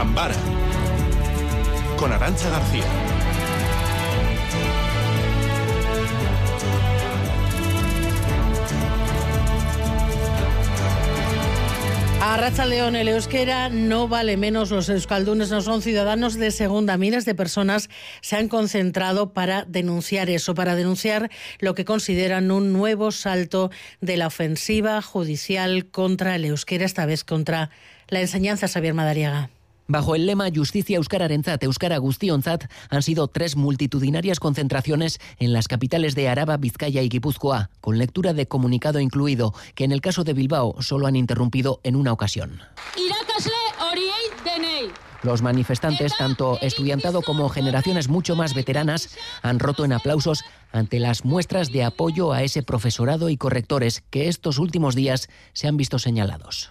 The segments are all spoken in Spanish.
Gambara con Arantxa García. Arratsaldeon, el euskera no vale menos. Los euskaldunes no son ciudadanos de segunda. Miles de personas se han concentrado para denunciar eso, para denunciar lo que consideran un nuevo salto de la ofensiva judicial contra el euskera, esta vez contra la enseñanza. Xabier Madariaga. Bajo el lema Justizia Euskararentzat, Euskara Guztiontzat, han sido 3 multitudinarias concentraciones en las capitales de Araba, Vizcaya y Guipúzcoa, con lectura de comunicado incluido, que en el caso de Bilbao solo han interrumpido en una ocasión. Los manifestantes, tanto estudiantado como generaciones mucho más veteranas, han roto en aplausos ante las muestras de apoyo a ese profesorado y correctores que estos últimos días se han visto señalados.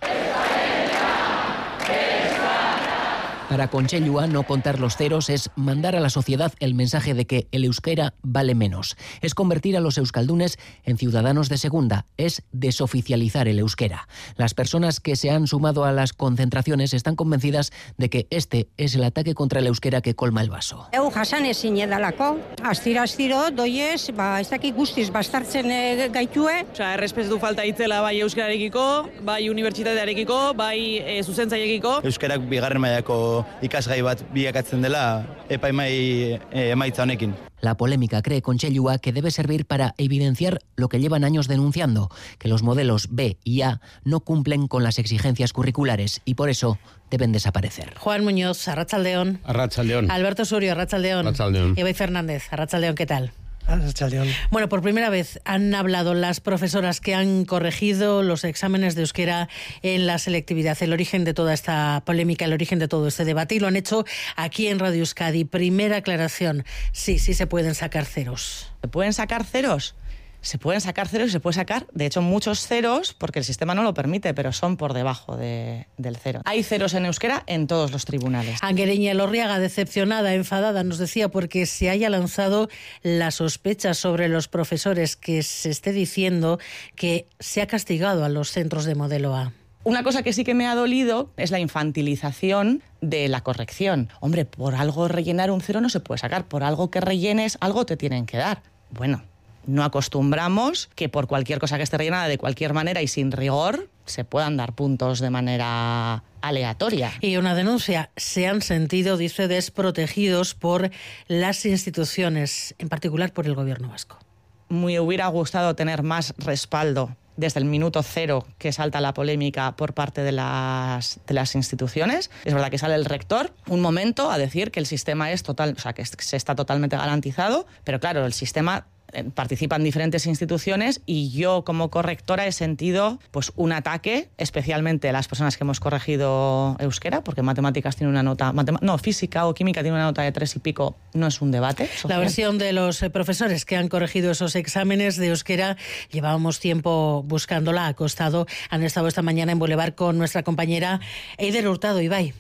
Para Kontsellua, no contar los ceros es mandar a la sociedad el mensaje de que el euskera vale menos. Es convertir a los euskaldunes en ciudadanos de segunda. Es desoficializar el euskera. Las personas que se han sumado a las concentraciones están convencidas de que este es el ataque contra el euskera que colma el vaso. Jasan ezin edalako, astiro doiez, ez dakit guztiz bastartzen gaitue. Errespetu falta itzela bai euskararekiko, bai unibertsitatearekiko, bai zuzentzaileekiko. Euskarak bigarren mailako ikasgai bat bilakatzen dela epaimai emaitza honekin. La polémica, cree Kontsellua, que debe servir para evidenciar lo que llevan años denunciando, que los modelos B y A no cumplen con las exigencias curriculares y por eso deben desaparecer. Juan Muñoz, Arratsaldeon. Arratsaldeon. Alberto Surio, Arratsaldeon. Arratsaldeon. Ibai Fernández, Arratsaldeon, ¿qué tal? Arratsaldeon. Bueno, por primera vez han hablado las profesoras que han corregido los exámenes de euskera en la selectividad, el origen de toda esta polémica, el origen de todo este debate, y lo han hecho aquí en Radio Euskadi. Primera aclaración, sí se pueden sacar ceros. ¿Se pueden sacar ceros? Se pueden sacar ceros y se puede sacar, de hecho, muchos ceros, porque el sistema no lo permite, pero son por debajo del cero. Hay ceros en euskera en todos los tribunales. Anguereña Elorriaga, decepcionada, enfadada, nos decía, porque se haya lanzado la sospecha sobre los profesores, que se esté diciendo que se ha castigado a los centros de modelo A. Una cosa que sí que me ha dolido es la infantilización de la corrección. Hombre, por algo rellenar un cero no se puede sacar, por algo que rellenes, algo te tienen que dar. Bueno, no acostumbramos que por cualquier cosa que esté rellenada de cualquier manera y sin rigor se puedan dar puntos de manera aleatoria. Y una denuncia: se han sentido, dice, desprotegidos por las instituciones, en particular por el gobierno vasco. Me hubiera gustado tener más respaldo desde el minuto cero que salta la polémica por parte de las instituciones. Es verdad que sale el rector un momento a decir que el sistema es total, o sea, que se está totalmente garantizado, pero claro, el sistema participan diferentes instituciones y yo como correctora he sentido pues un ataque, especialmente a las personas que hemos corregido euskera, porque matemáticas tiene una nota, física o química tiene una nota de 3 y pico, no es un debate. La versión de los profesores que han corregido esos exámenes de euskera, llevábamos tiempo buscándola, ha costado. Han estado esta mañana en Boulevard con nuestra compañera Eider Hurtado. Ibai.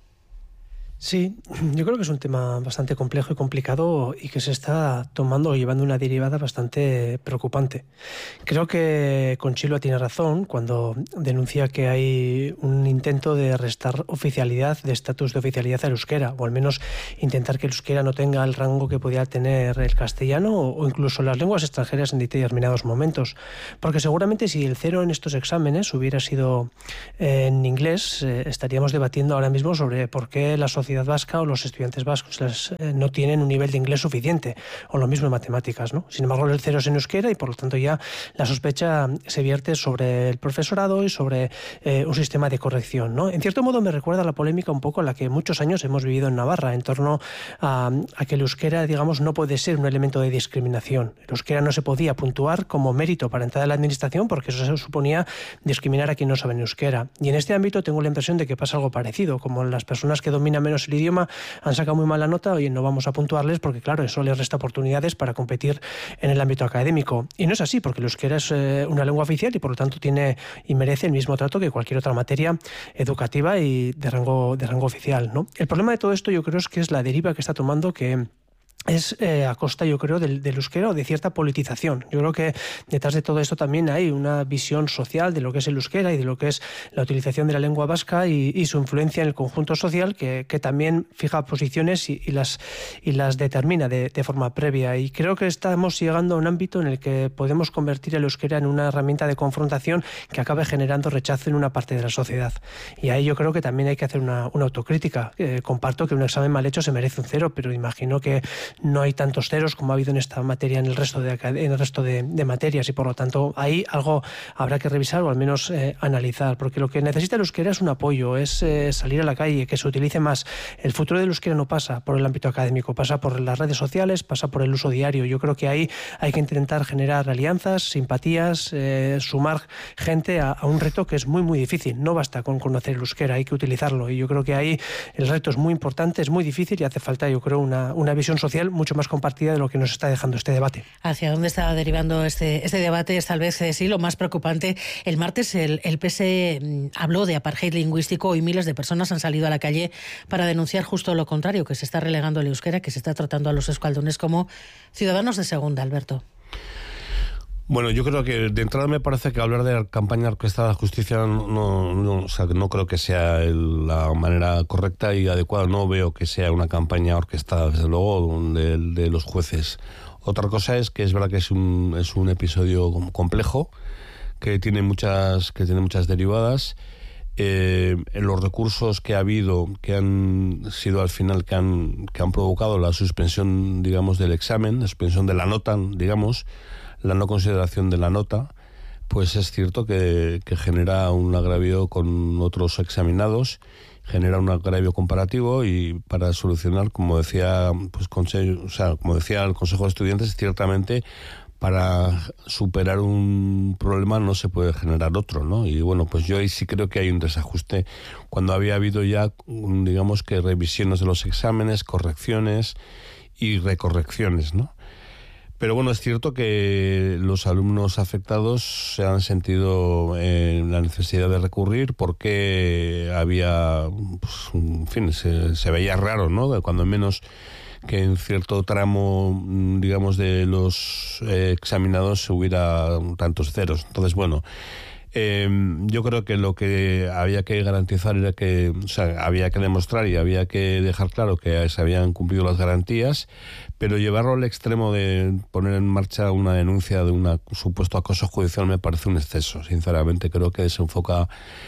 Sí, yo creo que es un tema bastante complejo y complicado y que se está tomando o llevando una derivada bastante preocupante. Creo que Kontsellua tiene razón cuando denuncia que hay un intento de restar oficialidad, de estatus de oficialidad al euskera, o al menos intentar que el euskera no tenga el rango que podía tener el castellano o incluso las lenguas extranjeras en determinados momentos. Porque seguramente si el cero en estos exámenes hubiera sido en inglés, estaríamos debatiendo ahora mismo sobre por qué la sociedad vasca o los estudiantes vascos no tienen un nivel de inglés suficiente, o lo mismo en matemáticas, ¿no? Sin embargo, el cero es en euskera y por lo tanto ya la sospecha se vierte sobre el profesorado y sobre un sistema de corrección, ¿no? En cierto modo me recuerda la polémica un poco la que muchos años hemos vivido en Navarra en torno a que el euskera, digamos, no puede ser un elemento de discriminación. El euskera no se podía puntuar como mérito para entrar a la administración porque eso suponía discriminar a quien no sabe euskera. Y en este ámbito tengo la impresión de que pasa algo parecido, como las personas que dominan menos el idioma han sacado muy mala nota, oye, no vamos a puntuarles porque claro, eso les resta oportunidades para competir en el ámbito académico. Y no es así, porque el euskera es una lengua oficial y por lo tanto tiene y merece el mismo trato que cualquier otra materia educativa y de rango oficial, ¿no? El problema de todo esto yo creo es que es la deriva que está tomando, que es a costa, yo creo, del euskera o de cierta politización. Yo creo que detrás de todo esto también hay una visión social de lo que es el euskera y de lo que es la utilización de la lengua vasca y su influencia en el conjunto social, que también fija posiciones y las determina de forma previa. Y creo que estamos llegando a un ámbito en el que podemos convertir el euskera en una herramienta de confrontación que acabe generando rechazo en una parte de la sociedad. Y ahí yo creo que también hay que hacer una autocrítica. Comparto que un examen mal hecho se merece un 0, pero imagino que no hay tantos ceros como ha habido en esta materia en el resto de materias, y por lo tanto ahí algo habrá que revisar o al menos analizar, porque lo que necesita el euskera es un apoyo, es salir a la calle, que se utilice más. El futuro del euskera no pasa por el ámbito académico, pasa por las redes sociales, pasa por el uso diario. Yo creo que ahí hay que intentar generar alianzas, simpatías, sumar gente a un reto que es muy muy difícil. No basta con conocer el euskera, hay que utilizarlo, y yo creo que ahí el reto es muy importante, es muy difícil, y hace falta, yo creo, una visión social mucho más compartida de lo que nos está dejando este debate. ¿Hacia dónde está derivando este debate? Es tal vez sí lo más preocupante. El martes el PS habló de apartheid lingüístico y miles de personas han salido a la calle para denunciar justo lo contrario, que se está relegando el euskera, que se está tratando a los euskaldunes como ciudadanos de segunda, Alberto. Bueno, yo creo que de entrada me parece que hablar de la campaña orquestada de justicia no creo que sea la manera correcta y adecuada. No veo que sea una campaña orquestada, desde luego, de los jueces. Otra cosa es que es verdad que es un episodio complejo, que tiene muchas derivadas. Los recursos que ha habido, que han sido al final, que han provocado la suspensión, digamos, del examen, la suspensión de la nota, digamos, la no consideración de la nota, pues es cierto que genera un agravio con otros examinados, genera un agravio comparativo, y para solucionar, como decía el Consejo de Estudiantes, ciertamente para superar un problema no se puede generar otro, ¿no? Y bueno, pues yo ahí sí creo que hay un desajuste cuando había habido ya, digamos, que revisiones de los exámenes, correcciones y recorrecciones, ¿no? Pero bueno, es cierto que los alumnos afectados se han sentido la necesidad de recurrir porque había, pues, en fin, se veía raro, ¿no? Cuando menos que en cierto tramo, digamos, de los examinados hubiera tantos ceros. Entonces, bueno, yo creo que lo que había que garantizar era que, había que demostrar y había que dejar claro que se habían cumplido las garantías, pero llevarlo al extremo de poner en marcha una denuncia de un supuesto acoso judicial me parece un exceso. Sinceramente, creo que desenfoca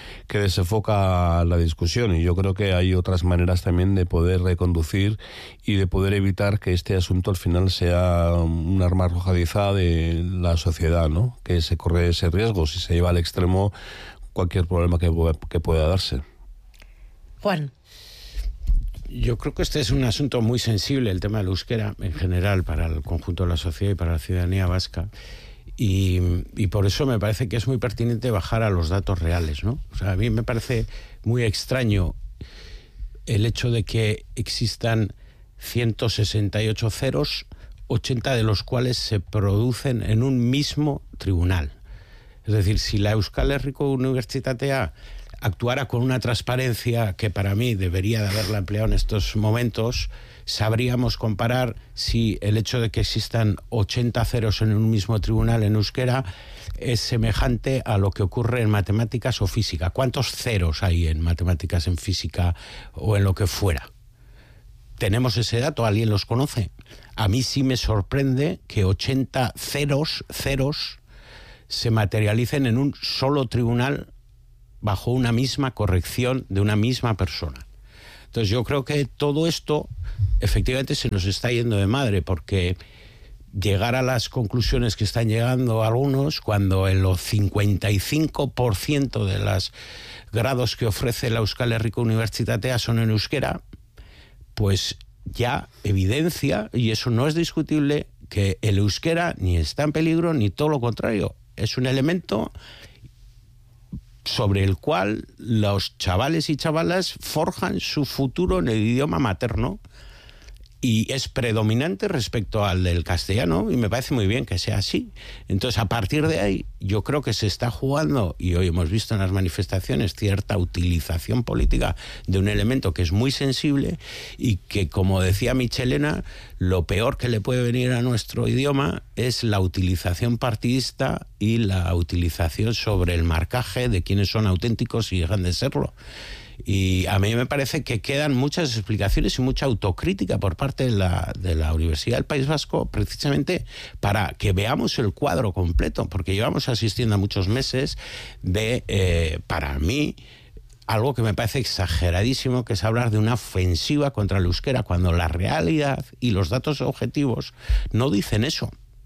la discusión, y yo creo que hay otras maneras también de poder reconducir y de poder evitar que este asunto al final sea un arma arrojadiza de la sociedad, ¿no? Que se corre ese riesgo si se lleva al extremo cualquier problema que pueda darse. Juan. Yo creo que este es un asunto muy sensible, el tema del euskera en general, para el conjunto de la sociedad y para la ciudadanía vasca. Y por eso me parece que es muy pertinente bajar a los datos reales, ¿no? O sea, a mí me parece muy extraño el hecho de que existan 168 ceros, 80 de los cuales se producen en un mismo tribunal. Es decir, si la Euskal Herriko Unibertsitatea actuara con una transparencia que para mí debería de haberla empleado en estos momentos, sabríamos comparar si el hecho de que existan 80 ceros en un mismo tribunal en euskera es semejante a lo que ocurre en matemáticas o física. ¿Cuántos ceros hay en matemáticas, en física o en lo que fuera? ¿Tenemos ese dato? ¿Alguien los conoce? A mí sí me sorprende que 80 ceros se materialicen en un solo tribunal bajo una misma corrección de una misma persona. Entonces yo creo que todo esto efectivamente se nos está yendo de madre, porque llegar a las conclusiones que están llegando algunos, cuando en los 55% de los grados que ofrece la Euskal Herriko Unibertsitatea son en euskera, pues ya evidencia, y eso no es discutible, que el euskera ni está en peligro ni todo lo contrario. Es un elemento sobre el cual los chavales y chavalas forjan su futuro en el idioma materno, y es predominante respecto al del castellano, y me parece muy bien que sea así. Entonces, a partir de ahí, yo creo que se está jugando, y hoy hemos visto en las manifestaciones cierta utilización política de un elemento que es muy sensible y que, como decía Michelena, lo peor que le puede venir a nuestro idioma es la utilización partidista y la utilización sobre el marcaje de quiénes son auténticos y dejan de serlo. Y a mí me parece que quedan muchas explicaciones y mucha autocrítica por parte de la Universidad del País Vasco, precisamente para que veamos el cuadro completo, porque llevamos asistiendo a muchos meses de, para mí, algo que me parece exageradísimo, que es hablar de una ofensiva contra el euskera, cuando la realidad y los datos objetivos no dicen eso.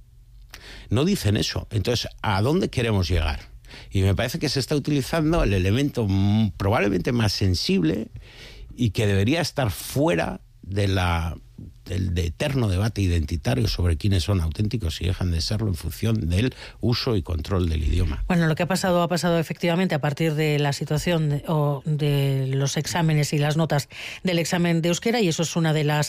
No dicen eso. Entonces, ¿a dónde queremos llegar? Y me parece que se está utilizando el elemento probablemente más sensible y que debería estar fuera del eterno debate identitario sobre quiénes son auténticos y dejan de serlo en función del uso y control del idioma. Bueno, lo que ha pasado efectivamente a partir de la situación de los exámenes y las notas del examen de euskera, y eso es una de las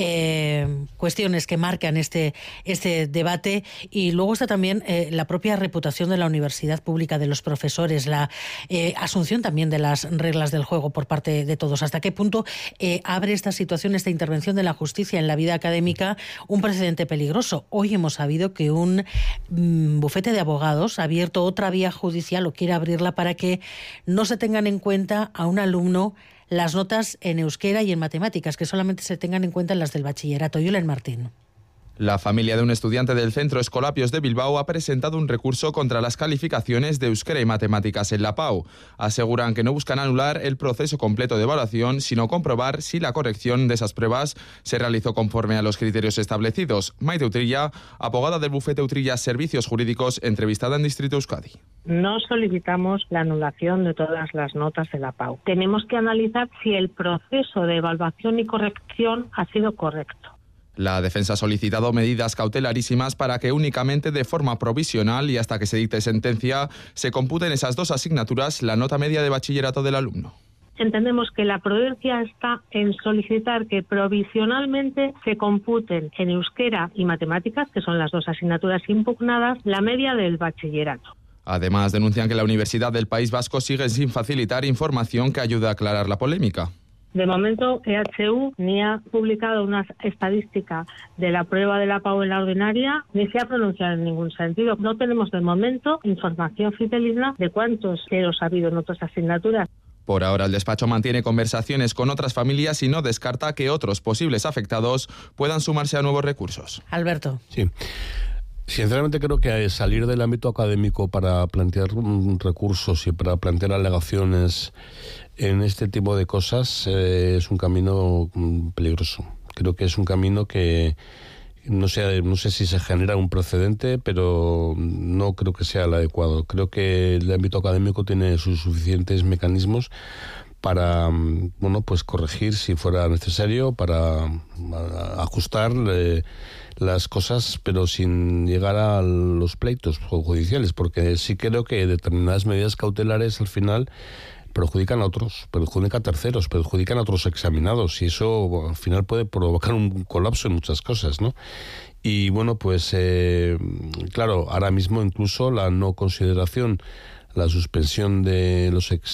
cuestiones que marcan este debate. Y luego está también la propia reputación de la universidad pública, de los profesores, la asunción también de las reglas del juego por parte de todos. ¿Hasta qué punto abre esta situación, esta intervención de la justicia en la vida académica, un precedente peligroso? Hoy hemos sabido que un bufete de abogados ha abierto otra vía judicial, o quiere abrirla, para que no se tengan en cuenta a un alumno las notas en euskera y en matemáticas, que solamente se tengan en cuenta las del bachillerato. Yulen Martín. La familia de un estudiante del Centro Escolapios de Bilbao ha presentado un recurso contra las calificaciones de euskera y matemáticas en la PAU. Aseguran que no buscan anular el proceso completo de evaluación, sino comprobar si la corrección de esas pruebas se realizó conforme a los criterios establecidos. Maite Utrilla, abogada del bufete Utrilla Servicios Jurídicos, entrevistada en Distrito Euskadi. No solicitamos la anulación de todas las notas de la PAU. Tenemos que analizar si el proceso de evaluación y corrección ha sido correcto. La defensa ha solicitado medidas cautelarísimas para que únicamente de forma provisional y hasta que se dicte sentencia se computen esas dos asignaturas la nota media de bachillerato del alumno. Entendemos que la prudencia está en solicitar que provisionalmente se computen en euskera y matemáticas, que son las dos asignaturas impugnadas, la media del bachillerato. Además, denuncian que la Universidad del País Vasco sigue sin facilitar información que ayude a aclarar la polémica. De momento, EHU ni ha publicado una estadística de la prueba de la PAU en la ordinaria, ni se ha pronunciado en ningún sentido. No tenemos de momento información fidedigna de cuántos ceros ha habido en otras asignaturas. Por ahora, el despacho mantiene conversaciones con otras familias y no descarta que otros posibles afectados puedan sumarse a nuevos recursos. Alberto. Sí. Sinceramente creo que salir del ámbito académico para plantear recursos y para plantear alegaciones en este tipo de cosas es un camino peligroso. Creo que es un camino que no sé si se genera un precedente, pero no creo que sea el adecuado. Creo que el ámbito académico tiene sus suficientes mecanismos para pues corregir si fuera necesario, para ajustar las cosas, pero sin llegar a los pleitos judiciales, porque sí creo que determinadas medidas cautelares al final perjudican a otros, perjudican a terceros, perjudican a otros examinados, y eso al final puede provocar un colapso en muchas cosas, ¿no? Y bueno, pues claro, ahora mismo incluso la no consideración, la suspensión de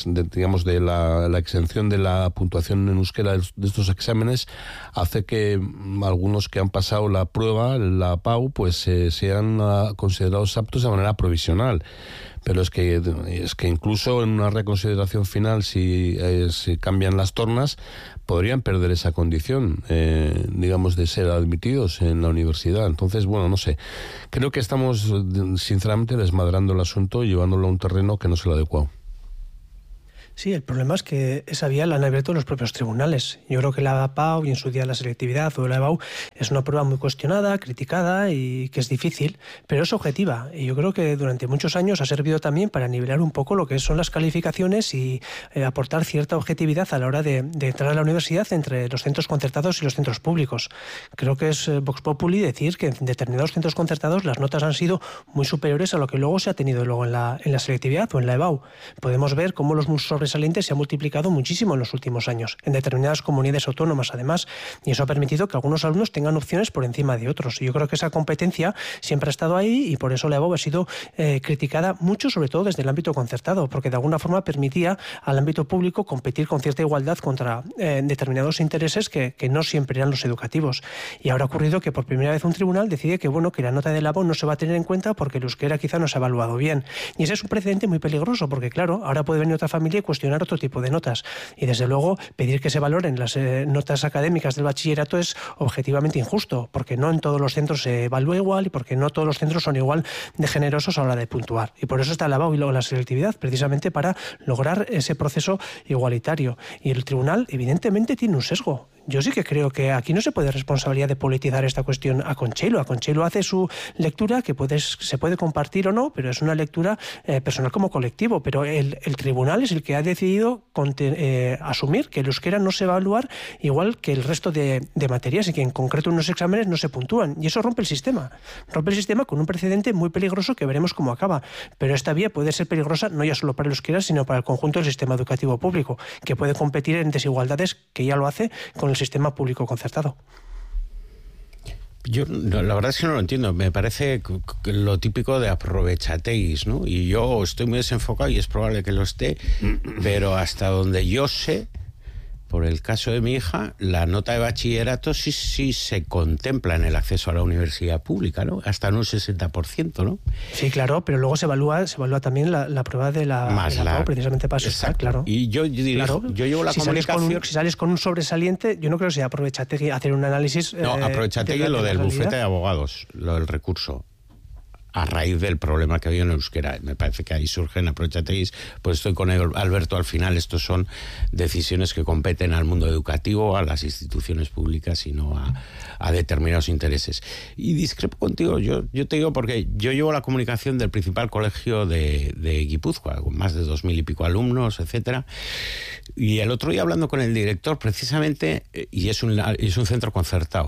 la exención de la puntuación en euskera de estos exámenes hace que algunos que han pasado la prueba, la PAU, pues sean considerados aptos de manera provisional. Pero es que incluso en una reconsideración final, si cambian las tornas, podrían perder esa condición, de ser admitidos en la universidad. Entonces, bueno, no sé. Creo que estamos, sinceramente, desmadrando el asunto y llevándolo a un terreno que no es el adecuado. Sí, el problema es que esa vía la han abierto los propios tribunales. Yo creo que la PAU y en su día la selectividad o la EBAU es una prueba muy cuestionada, criticada y que es difícil, pero es objetiva. Y yo creo que durante muchos años ha servido también para nivelar un poco lo que son las calificaciones y aportar cierta objetividad a la hora de entrar a la universidad entre los centros concertados y los centros públicos. Creo que es Vox Populi decir que en determinados centros concertados las notas han sido muy superiores a lo que luego se ha tenido luego en la selectividad o en la EBAU. Podemos ver cómo los sobre sobresaliente se ha multiplicado muchísimo en los últimos años, en determinadas comunidades autónomas además, y eso ha permitido que algunos alumnos tengan opciones por encima de otros. Y yo creo que esa competencia siempre ha estado ahí y por eso la EBAU ha sido criticada mucho, sobre todo desde el ámbito concertado, porque de alguna forma permitía al ámbito público competir con cierta igualdad contra determinados intereses que no siempre eran los educativos. Y ahora ha ocurrido que por primera vez un tribunal decide que la nota de la EBAU no se va a tener en cuenta porque el euskera quizá no se ha evaluado bien. Y ese es un precedente muy peligroso porque, claro, ahora puede venir otra familia y cuestionar otro tipo de notas. Y desde luego pedir que se valoren las notas académicas del bachillerato es objetivamente injusto, porque no en todos los centros se evalúa igual y porque no todos los centros son igual de generosos a la hora de puntuar. Y por eso está la EBAU y luego la selectividad, precisamente para lograr ese proceso igualitario. Y el tribunal evidentemente tiene un sesgo. Yo sí que creo que aquí no se puede responsabilidad de politizar esta cuestión a Conchelo. A Conchelo hace su lectura que se puede compartir o no, pero es una lectura personal como colectivo. Pero el tribunal es el que ha decidido asumir que el euskera no se va a evaluar igual que el resto de materias y que en concreto unos exámenes no se puntúan. Y eso rompe el sistema. Rompe el sistema con un precedente muy peligroso que veremos cómo acaba. Pero esta vía puede ser peligrosa no ya solo para el euskera, sino para el conjunto del sistema educativo público, que puede competir en desigualdades, que ya lo hace con el sistema público concertado. Yo la verdad es que no lo entiendo. Me parece lo típico de aprovechateis, ¿no? Y yo estoy muy desenfocado y es probable que lo esté, pero hasta donde yo sé, por el caso de mi hija, la nota de bachillerato sí se contempla en el acceso a la universidad pública, ¿no? Hasta en un 60%, ¿no? Sí, claro, pero luego se evalúa también la prueba de la PAU, precisamente para eso, claro. Y yo llevo la comunicación... Si sales con un sobresaliente, yo no creo que sea aprovechate hacer un análisis... No, aprovechate lo del bufete de abogados, lo del recurso. A raíz del problema que había en euskera. Me parece que ahí surgen aprovechateis, pues estoy con Alberto, al final estos son decisiones que competen al mundo educativo, a las instituciones públicas y no a determinados intereses. Y discrepo contigo, yo te digo porque yo llevo la comunicación del principal colegio de Guipúzcoa, con más de 2.000 y pico alumnos, etcétera. Y el otro día hablando con el director, precisamente, y es un centro concertado,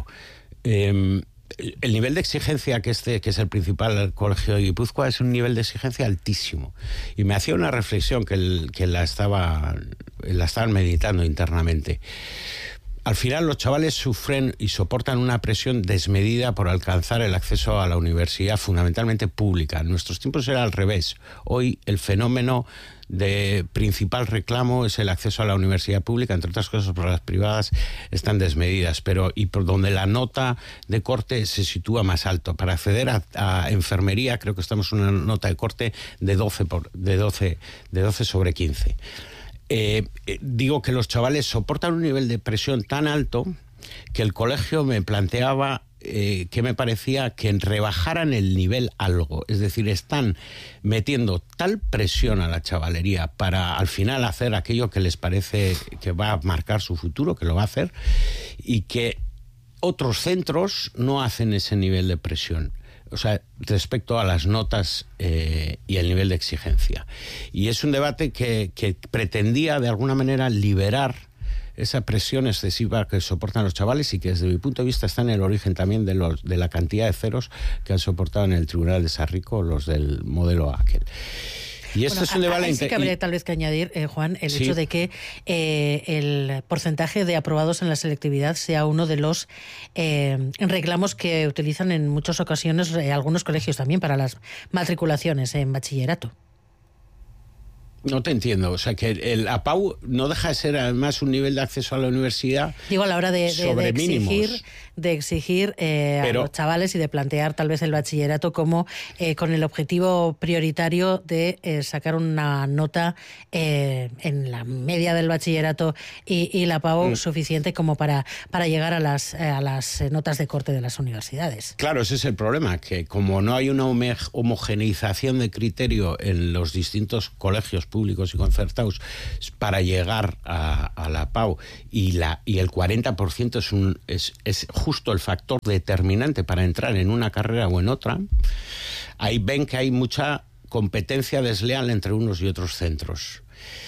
el nivel de exigencia que es el principal colegio de Guipúzcoa es un nivel de exigencia altísimo. Y me hacía una reflexión que la estaban meditando internamente. Al final los chavales sufren y soportan una presión desmedida por alcanzar el acceso a la universidad fundamentalmente pública. En nuestros tiempos era al revés. Hoy el fenómeno de principal reclamo es el acceso a la universidad pública, entre otras cosas porque las privadas están desmedidas, y por donde la nota de corte se sitúa más alto. Para acceder a enfermería creo que estamos en una nota de corte de 12 sobre 15. Digo que los chavales soportan un nivel de presión tan alto que el colegio me planteaba que me parecía que rebajaran el nivel algo. Es decir, están metiendo tal presión a la chavalería para al final hacer aquello que les parece que va a marcar su futuro, que lo va a hacer, y que otros centros no hacen ese nivel de presión. O sea, respecto a las notas y el nivel de exigencia. Y es un debate que pretendía de alguna manera liberar esa presión excesiva que soportan los chavales y que desde mi punto de vista está en el origen también de la cantidad de ceros que han soportado en el Tribunal de Sarrico los del modelo aquel. Y esto es un debate. Sí que habría tal vez que añadir, Juan, el hecho de que el porcentaje de aprobados en la selectividad sea uno de los reclamos que utilizan en muchas ocasiones algunos colegios también para las matriculaciones en bachillerato. No te entiendo, o sea que el APAU no deja de ser además un nivel de acceso a la universidad. Digo, a la hora de exigir a los chavales y de plantear tal vez el bachillerato como con el objetivo prioritario de sacar una nota en la media del bachillerato y la APAU suficiente como para llegar a las notas de corte de las universidades. Claro, ese es el problema, que como no hay una homogeneización de criterio en los distintos colegios públicos y concertados para llegar a la PAU y el 40% es justo el factor determinante para entrar en una carrera o en otra, ahí ven que hay mucha competencia desleal entre unos y otros centros.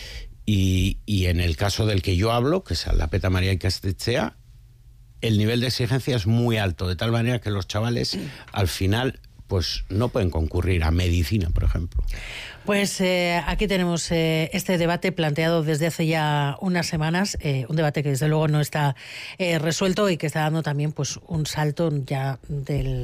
Y en el caso del que yo hablo, que es Aldapeta María y Castetxea, el nivel de exigencia es muy alto, de tal manera que los chavales al final pues no pueden concurrir a medicina, por ejemplo. Pues aquí tenemos este debate planteado desde hace ya unas semanas, un debate que desde luego no está resuelto y que está dando también pues un salto ya del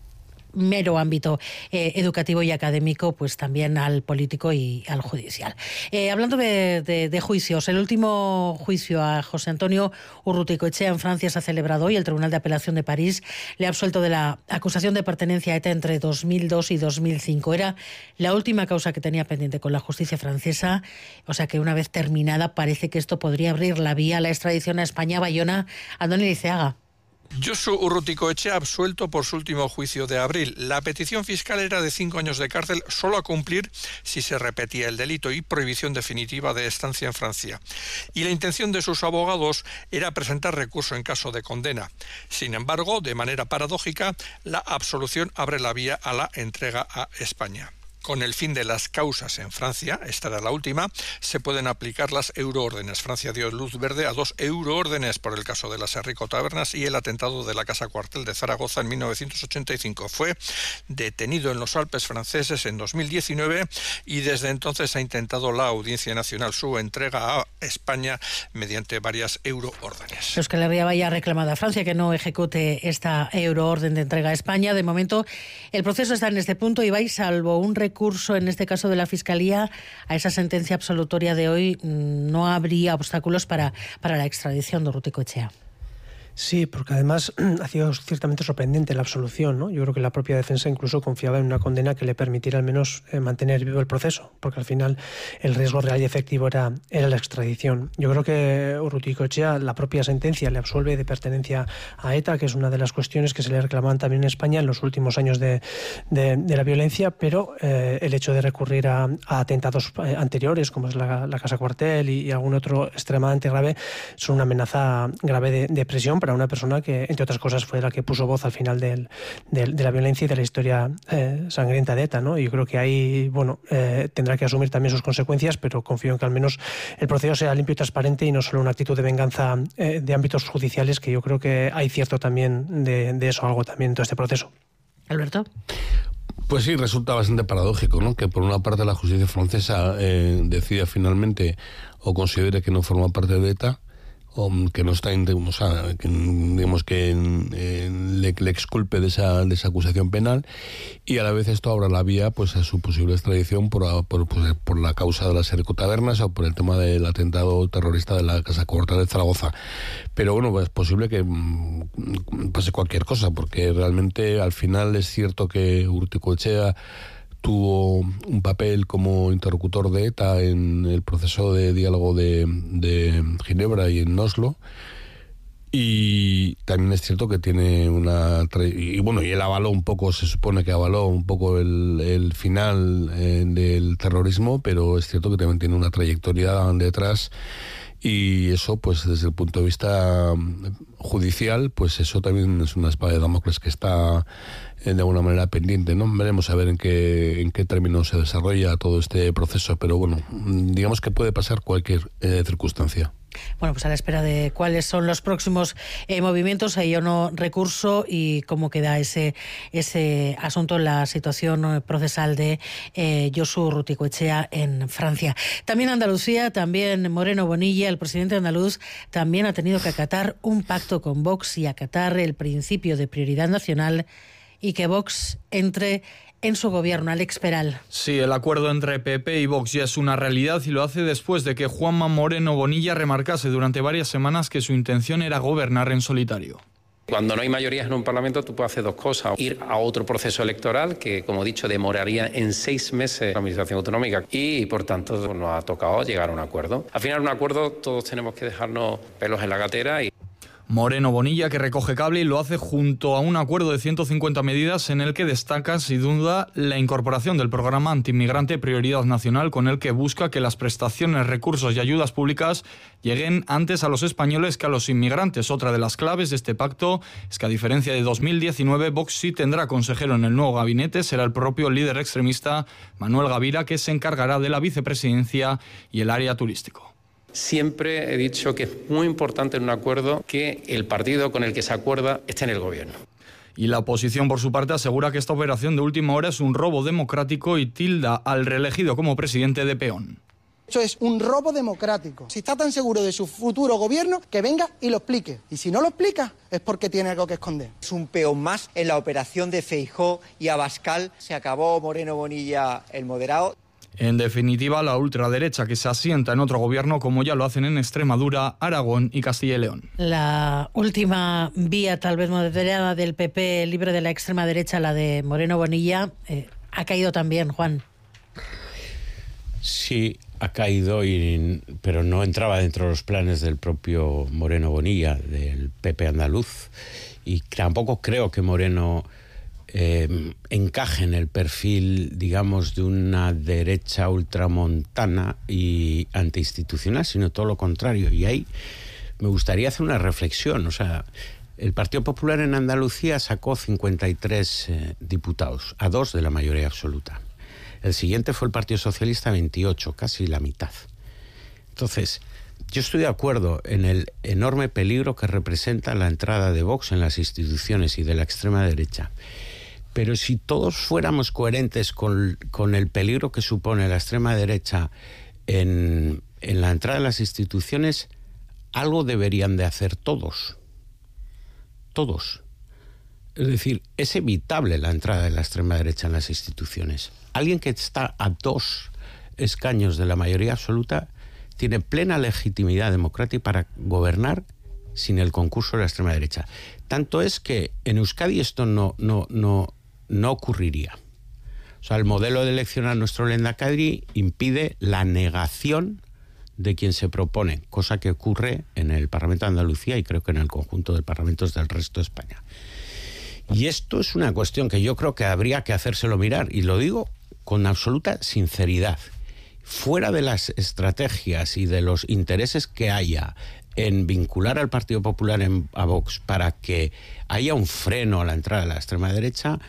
mero ámbito educativo y académico, pues también al político y al judicial. Hablando de juicios, el último juicio a José Antonio Urruticoetxea en Francia se ha celebrado hoy. El Tribunal de Apelación de París le ha absuelto de la acusación de pertenencia a ETA entre 2002 y 2005. Era la última causa que tenía pendiente con la justicia francesa, o sea que una vez terminada parece que esto podría abrir la vía a la extradición a España. Bayona, Andoni Liceaga. Josu Urruticoetxea absuelto por su último juicio de abril. La petición fiscal era de 5 años de cárcel solo a cumplir si se repetía el delito y prohibición definitiva de estancia en Francia. Y la intención de sus abogados era presentar recurso en caso de condena. Sin embargo, de manera paradójica, la absolución abre la vía a la entrega a España. Con el fin de las causas en Francia, esta era la última, se pueden aplicar las euroórdenes. Francia dio luz verde a 2 euroórdenes por el caso de las Herrico Tabernas y el atentado de la Casa Cuartel de Zaragoza en 1985. Fue detenido en los Alpes franceses en 2019 y desde entonces ha intentado la Audiencia Nacional su entrega a España mediante varias euroórdenes. Euskal Herria vaya reclamada a Francia que no ejecute esta euroorden de entrega a España. De momento, el proceso está en este punto y vais, salvo un recurso, en este caso de la Fiscalía, a esa sentencia absolutoria de hoy, no habría obstáculos para la extradición de Urruticoetxea. Sí, porque además ha sido ciertamente sorprendente la absolución, ¿no? Yo creo que la propia defensa incluso confiaba en una condena que le permitiera al menos mantener vivo el proceso, porque al final el riesgo real y efectivo era la extradición. Yo creo que Urruticoetxea, la propia sentencia le absuelve de pertenencia a ETA, que es una de las cuestiones que se le reclamaban también en España en los últimos años de la violencia, pero el hecho de recurrir a atentados anteriores, como es la Casa Cuartel y algún otro extremadamente grave, son una amenaza grave de presión para una persona que, entre otras cosas, fue la que puso voz al final de la violencia y de la historia sangrienta de ETA, ¿no? Y yo creo que ahí, tendrá que asumir también sus consecuencias, pero confío en que al menos el proceso sea limpio y transparente y no solo una actitud de venganza de ámbitos judiciales, que yo creo que hay cierto también de eso, algo también en todo este proceso. Alberto. Pues sí, resulta bastante paradójico, ¿no? Que por una parte la justicia francesa decida finalmente o considere que no forma parte de ETA, o que no está, digamos que le exculpe de esa acusación penal, y a la vez esto abra la vía pues a su posible extradición por la causa de las Herrico Tabernas o por el tema del atentado terrorista de la Casa Cuartel de Zaragoza. Pero bueno, es posible que pase cualquier cosa, porque realmente al final es cierto que Urruticoetxea tuvo un papel como interlocutor de ETA en el proceso de diálogo de Ginebra y en Oslo, y también es cierto que tiene y él avaló un poco, se supone que avaló un poco el final del terrorismo, pero es cierto que también tiene una trayectoria detrás. Y eso, pues desde el punto de vista judicial, pues eso también es una espada de Damocles que está de alguna manera pendiente, ¿no? Veremos a ver en qué términos se desarrolla todo este proceso, pero bueno, digamos que puede pasar cualquier circunstancia. Bueno, pues a la espera de cuáles son los próximos movimientos, hay o no recurso y cómo queda ese asunto, la situación procesal de Josu Urruticoetxea en Francia. También Andalucía, también Moreno Bonilla, el presidente andaluz, también ha tenido que acatar un pacto con Vox y acatar el principio de prioridad nacional y que Vox entre en su gobierno. Alex Peral. Sí, el acuerdo entre PP y Vox ya es una realidad y lo hace después de que Juanma Moreno Bonilla remarcase durante varias semanas que su intención era gobernar en solitario. Cuando no hay mayorías en un Parlamento, tú puedes hacer dos cosas. Ir a otro proceso electoral que, como he dicho, demoraría en 6 meses la Administración Autonómica y, por tanto, nos ha tocado llegar a un acuerdo. Al final, un acuerdo, todos tenemos que dejarnos pelos en la gatera y... Moreno Bonilla, que recoge cable y lo hace junto a un acuerdo de 150 medidas en el que destaca, sin duda, la incorporación del programa antiinmigrante Prioridad Nacional, con el que busca que las prestaciones, recursos y ayudas públicas lleguen antes a los españoles que a los inmigrantes. Otra de las claves de este pacto es que, a diferencia de 2019, Vox sí tendrá consejero en el nuevo gabinete. Será el propio líder extremista, Manuel Gavira, que se encargará de la vicepresidencia y el área turístico. Siempre he dicho que es muy importante en un acuerdo que el partido con el que se acuerda esté en el gobierno. Y la oposición, por su parte, asegura que esta operación de última hora es un robo democrático y tilda al reelegido como presidente de peón. Eso es un robo democrático. Si está tan seguro de su futuro gobierno, que venga y lo explique. Y si no lo explica, es porque tiene algo que esconder. Es un peón más en la operación de Feijóo y Abascal. Se acabó Moreno Bonilla, el moderado. En definitiva, la ultraderecha que se asienta en otro gobierno, como ya lo hacen en Extremadura, Aragón y Castilla y León. La última vía, tal vez moderada, del PP libre de la extrema derecha, la de Moreno Bonilla, ha caído también, Juan. Sí, ha caído, pero no entraba dentro de los planes del propio Moreno Bonilla, del PP andaluz. Y tampoco creo que Moreno encaje en el perfil, digamos, de una derecha ultramontana y antiinstitucional, sino todo lo contrario. Y ahí me gustaría hacer una reflexión. O sea, el Partido Popular en Andalucía sacó 53 diputados, a 2 de la mayoría absoluta. El siguiente fue el Partido Socialista, 28, casi la mitad. Entonces, yo estoy de acuerdo en el enorme peligro que representa la entrada de Vox en las instituciones y de la extrema derecha. Pero si todos fuéramos coherentes con el peligro que supone la extrema derecha en la entrada en las instituciones, algo deberían de hacer todos. Todos. Es decir, es evitable la entrada de la extrema derecha en las instituciones. Alguien que está a 2 escaños de la mayoría absoluta tiene plena legitimidad democrática para gobernar sin el concurso de la extrema derecha. Tanto es que en Euskadi esto no ocurriría. O sea, el modelo de elección a nuestro Lehendakari impide la negación de quien se propone, cosa que ocurre en el Parlamento de Andalucía y creo que en el conjunto de parlamentos del resto de España. Y esto es una cuestión que yo creo que habría que hacérselo mirar, y lo digo con absoluta sinceridad. Fuera de las estrategias y de los intereses que haya en vincular al Partido Popular a Vox para que haya un freno a la entrada de la extrema derecha,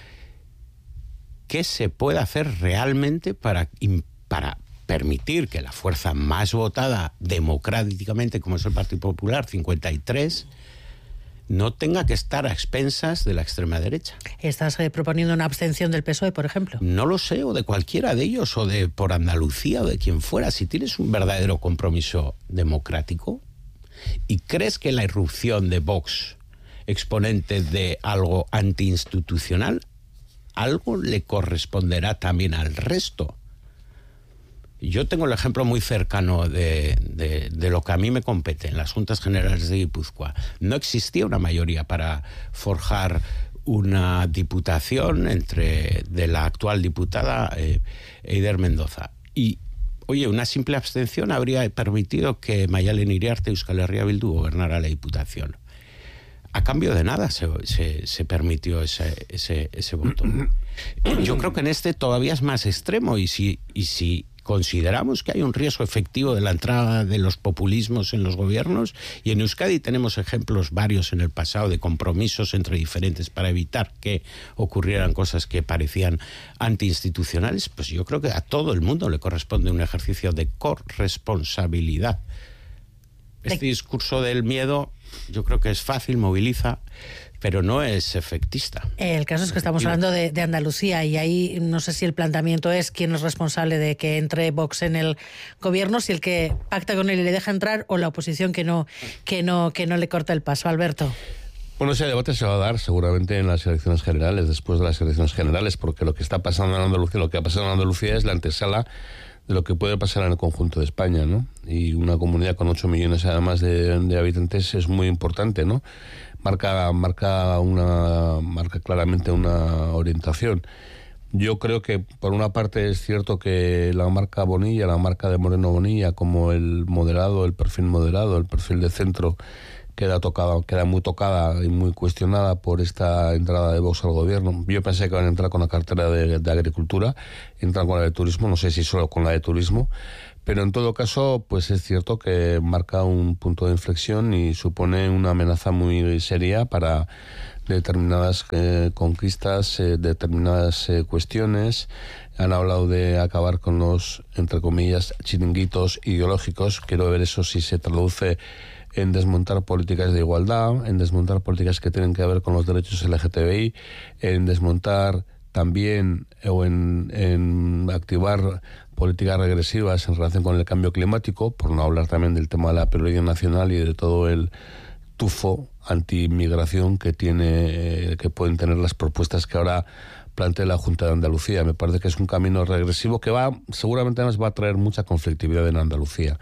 ¿qué se puede hacer realmente para permitir que la fuerza más votada democráticamente, como es el Partido Popular, 53, no tenga que estar a expensas de la extrema derecha? ¿Estás proponiendo una abstención del PSOE, por ejemplo? No lo sé, o de cualquiera de ellos, o de por Andalucía, o de quien fuera. Si tienes un verdadero compromiso democrático y crees que la irrupción de Vox, exponente de algo antiinstitucional, algo le corresponderá también al resto. Yo tengo el ejemplo muy cercano de lo que a mí me compete en las Juntas Generales de Guipúzcoa. No existía una mayoría para forjar una diputación de la actual diputada Eider Mendoza. Y, oye, una simple abstención habría permitido que Maialen Iriarte, Euskal Herria Bildu, gobernara la diputación. A cambio de nada se permitió ese voto. Yo creo que en este todavía es más extremo, y si consideramos que hay un riesgo efectivo de la entrada de los populismos en los gobiernos, y en Euskadi tenemos ejemplos varios en el pasado de compromisos entre diferentes para evitar que ocurrieran cosas que parecían antiinstitucionales, pues yo creo que a todo el mundo le corresponde un ejercicio de corresponsabilidad. Este discurso del miedo yo creo que es fácil, moviliza, pero no es efectista. El caso es que estamos hablando de Andalucía, y ahí no sé si el planteamiento es quién es responsable de que entre Vox en el gobierno, si el que pacta con él y le deja entrar, o la oposición que no le corta el paso. Alberto. Bueno, ese debate se va a dar seguramente en las elecciones generales, después de las elecciones generales, porque lo que está pasando en Andalucía, lo que ha pasado en Andalucía es la antesala de lo que puede pasar en el conjunto de España, ¿no? Y una comunidad con 8 millones además de habitantes es muy importante, ¿no? Marca claramente una orientación. Yo creo que por una parte es cierto que la marca Bonilla, la marca de Moreno Bonilla, como el moderado, el perfil de centro, queda muy tocada y muy cuestionada por esta entrada de Vox al gobierno. Yo pensé que van a entrar con la cartera de Agricultura, entran con la de Turismo, no sé si solo con la de Turismo, pero en todo caso, pues es cierto que marca un punto de inflexión y supone una amenaza muy seria para determinadas conquistas, determinadas cuestiones. Han hablado de acabar con los, entre comillas, chiringuitos ideológicos. Quiero ver eso si se traduce en desmontar políticas de igualdad, en desmontar políticas que tienen que ver con los derechos LGTBI, en desmontar también o en activar políticas regresivas en relación con el cambio climático, por no hablar también del tema de la prioridad nacional y de todo el tufo anti-inmigración que pueden tener las propuestas que ahora plantea la Junta de Andalucía. Me parece que es un camino regresivo que seguramente nos va a traer mucha conflictividad en Andalucía.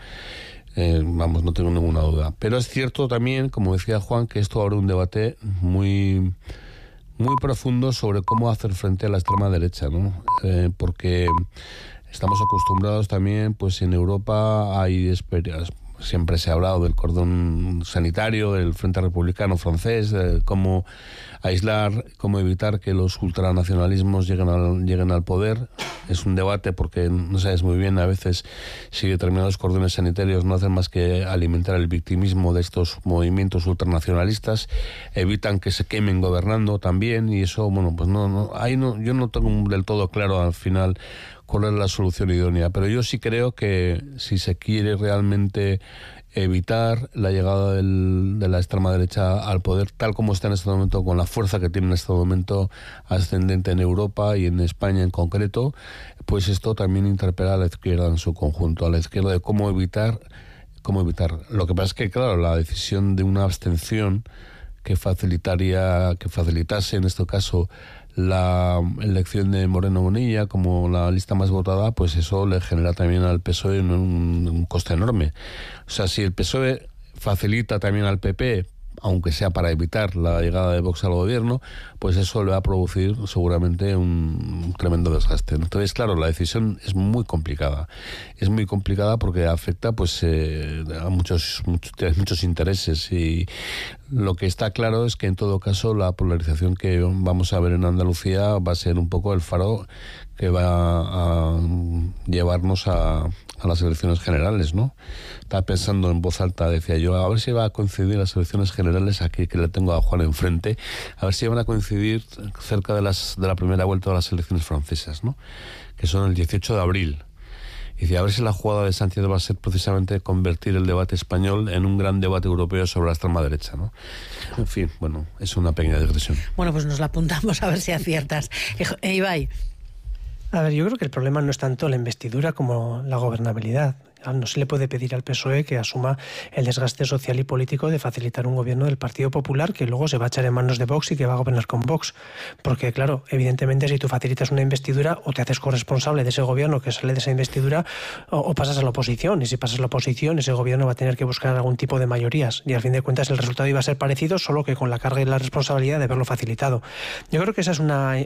No tengo ninguna duda. Pero es cierto también, como decía Juan, que esto abre un debate muy profundo sobre cómo hacer frente a la extrema derecha, ¿no? Porque estamos acostumbrados también, pues en Europa hay siempre se ha hablado del cordón sanitario, del Frente Republicano francés, de cómo aislar, cómo evitar que los ultranacionalismos lleguen al poder. Es un debate porque no sabes muy bien a veces si determinados cordones sanitarios no hacen más que alimentar el victimismo de estos movimientos ultranacionalistas, evitan que se quemen gobernando también, y eso, bueno, pues yo no tengo del todo claro al final cuál es la solución idónea, pero yo sí creo que si se quiere realmente evitar la llegada de la extrema derecha al poder, tal como está en este momento, con la fuerza que tiene en este momento ascendente en Europa y en España en concreto, pues esto también interpela a la izquierda en su conjunto, a la izquierda de cómo evitar. Lo que pasa es que, claro, la decisión de una abstención que facilitase en este caso la elección de Moreno Bonilla como la lista más votada, pues eso le genera también al PSOE un coste enorme. O sea, si el PSOE facilita también al PP, aunque sea para evitar la llegada de Vox al gobierno, pues eso le va a producir seguramente un tremendo desgaste. Entonces, claro, la decisión es muy complicada. Es muy complicada porque afecta pues a muchos intereses, y lo que está claro es que en todo caso la polarización que vamos a ver en Andalucía va a ser un poco el faro que va a llevarnos a las elecciones generales, ¿no? Estaba pensando en voz alta, decía yo, a ver si va a coincidir las elecciones generales, aquí que le tengo a Juan enfrente, a ver si van a coincidir cerca de la primera vuelta de las elecciones francesas, ¿no? Que son el 18 de abril. Y decía, a ver si la jugada de Sánchez va a ser precisamente convertir el debate español en un gran debate europeo sobre la extrema derecha, ¿no? En fin, bueno, es una pequeña digresión. Bueno, pues nos la apuntamos a ver si aciertas. Ibai. A ver, yo creo que el problema no es tanto la investidura como la gobernabilidad. No se le puede pedir al PSOE que asuma el desgaste social y político de facilitar un gobierno del Partido Popular que luego se va a echar en manos de Vox y que va a gobernar con Vox. Porque, claro, evidentemente si tú facilitas una investidura, o te haces corresponsable de ese gobierno que sale de esa investidura, o pasas a la oposición. Y si pasas a la oposición, ese gobierno va a tener que buscar algún tipo de mayorías. Y al fin de cuentas el resultado iba a ser parecido, solo que con la carga y la responsabilidad de haberlo facilitado. Yo creo que esa es una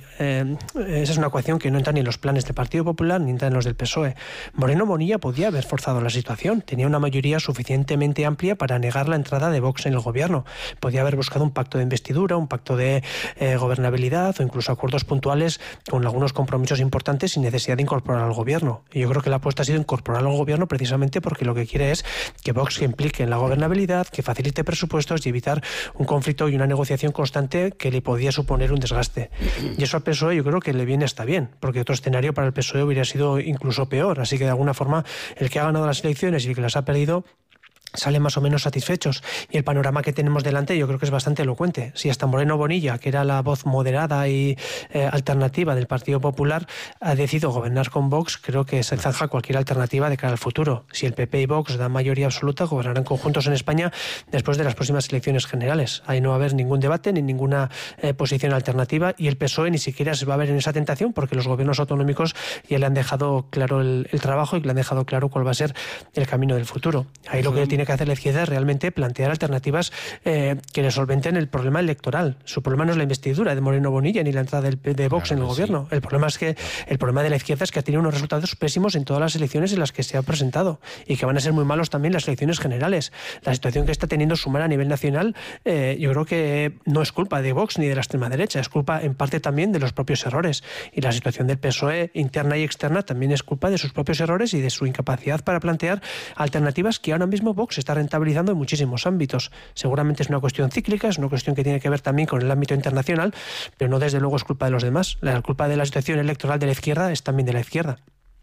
ecuación que no entra ni en los planes del Partido Popular ni entra en los del PSOE. Moreno Bonilla podía haber forzado la situación. Tenía una mayoría suficientemente amplia para negar la entrada de Vox en el gobierno. Podía haber buscado un pacto de investidura, un pacto de gobernabilidad o incluso acuerdos puntuales con algunos compromisos importantes sin necesidad de incorporar al gobierno. Y yo creo que la apuesta ha sido incorporar al gobierno precisamente porque lo que quiere es que Vox se implique en la gobernabilidad, que facilite presupuestos y evitar un conflicto y una negociación constante que le podía suponer un desgaste. Y eso al PSOE yo creo que le viene hasta bien, porque otro escenario para el PSOE hubiera sido incluso peor. Así que de alguna forma el que ha ganado las elecciones y el que las ha perdido salen más o menos satisfechos, y el panorama que tenemos delante yo creo que es bastante elocuente. Si hasta Moreno Bonilla, que era la voz moderada y alternativa del Partido Popular, ha decidido gobernar con Vox, creo que se zanja cualquier alternativa de cara al futuro. Si el PP y Vox dan mayoría absoluta, gobernarán conjuntos en España después de las próximas elecciones generales. Ahí no va a haber ningún debate ni ninguna posición alternativa, y el PSOE ni siquiera se va a ver en esa tentación porque los gobiernos autonómicos ya le han dejado claro el trabajo y le han dejado claro cuál va a ser el camino del futuro. Ahí lo que tiene que hacer la izquierda es realmente plantear alternativas que le solventen el problema electoral. Su problema no es la investidura de Moreno Bonilla ni la entrada de Vox en el gobierno. El problema es que el problema de la izquierda es que ha tenido unos resultados pésimos en todas las elecciones en las que se ha presentado, y que van a ser muy malos también las elecciones generales. La situación que está teniendo Sumar a nivel nacional yo creo que no es culpa de Vox ni de la extrema derecha, es culpa en parte también de los propios errores, y la situación del PSOE interna y externa también es culpa de sus propios errores y de su incapacidad para plantear alternativas que ahora mismo Vox está rentabilizando en muchísimos ámbitos. Seguramente es una cuestión cíclica, es una cuestión que tiene que ver también con el ámbito internacional, pero no desde luego es culpa de los demás. La culpa de la situación electoral de la izquierda es también de la izquierda.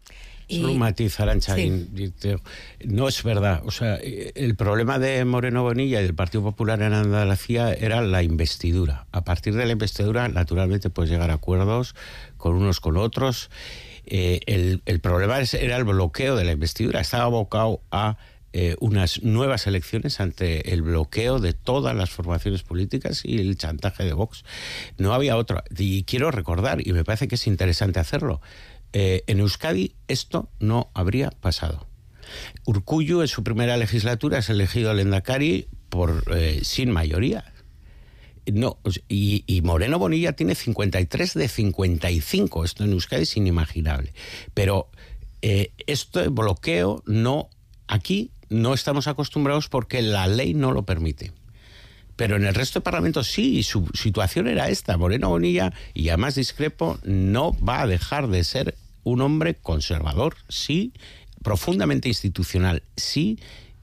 Solo un matiz, Arantxa, no es verdad. O sea, el problema de Moreno Bonilla y del Partido Popular en Andalucía era la investidura. A partir de la investidura, naturalmente, puedes llegar a acuerdos con unos con otros. El problema era el bloqueo de la investidura. Estaba abocado a unas nuevas elecciones ante el bloqueo de todas las formaciones políticas y el chantaje de Vox. No había otra. Y quiero recordar, y me parece que es interesante hacerlo, en Euskadi esto no habría pasado. Urkullu en su primera legislatura es elegido lehendakari sin mayoría. No, y Moreno Bonilla tiene 53 de 55. Esto en Euskadi es inimaginable. Pero este bloqueo aquí no estamos acostumbrados porque la ley no lo permite. Pero en el resto de parlamentos sí, y su situación era esta. Moreno Bonilla, y además discrepo, no va a dejar de ser un hombre conservador, sí, profundamente institucional, sí,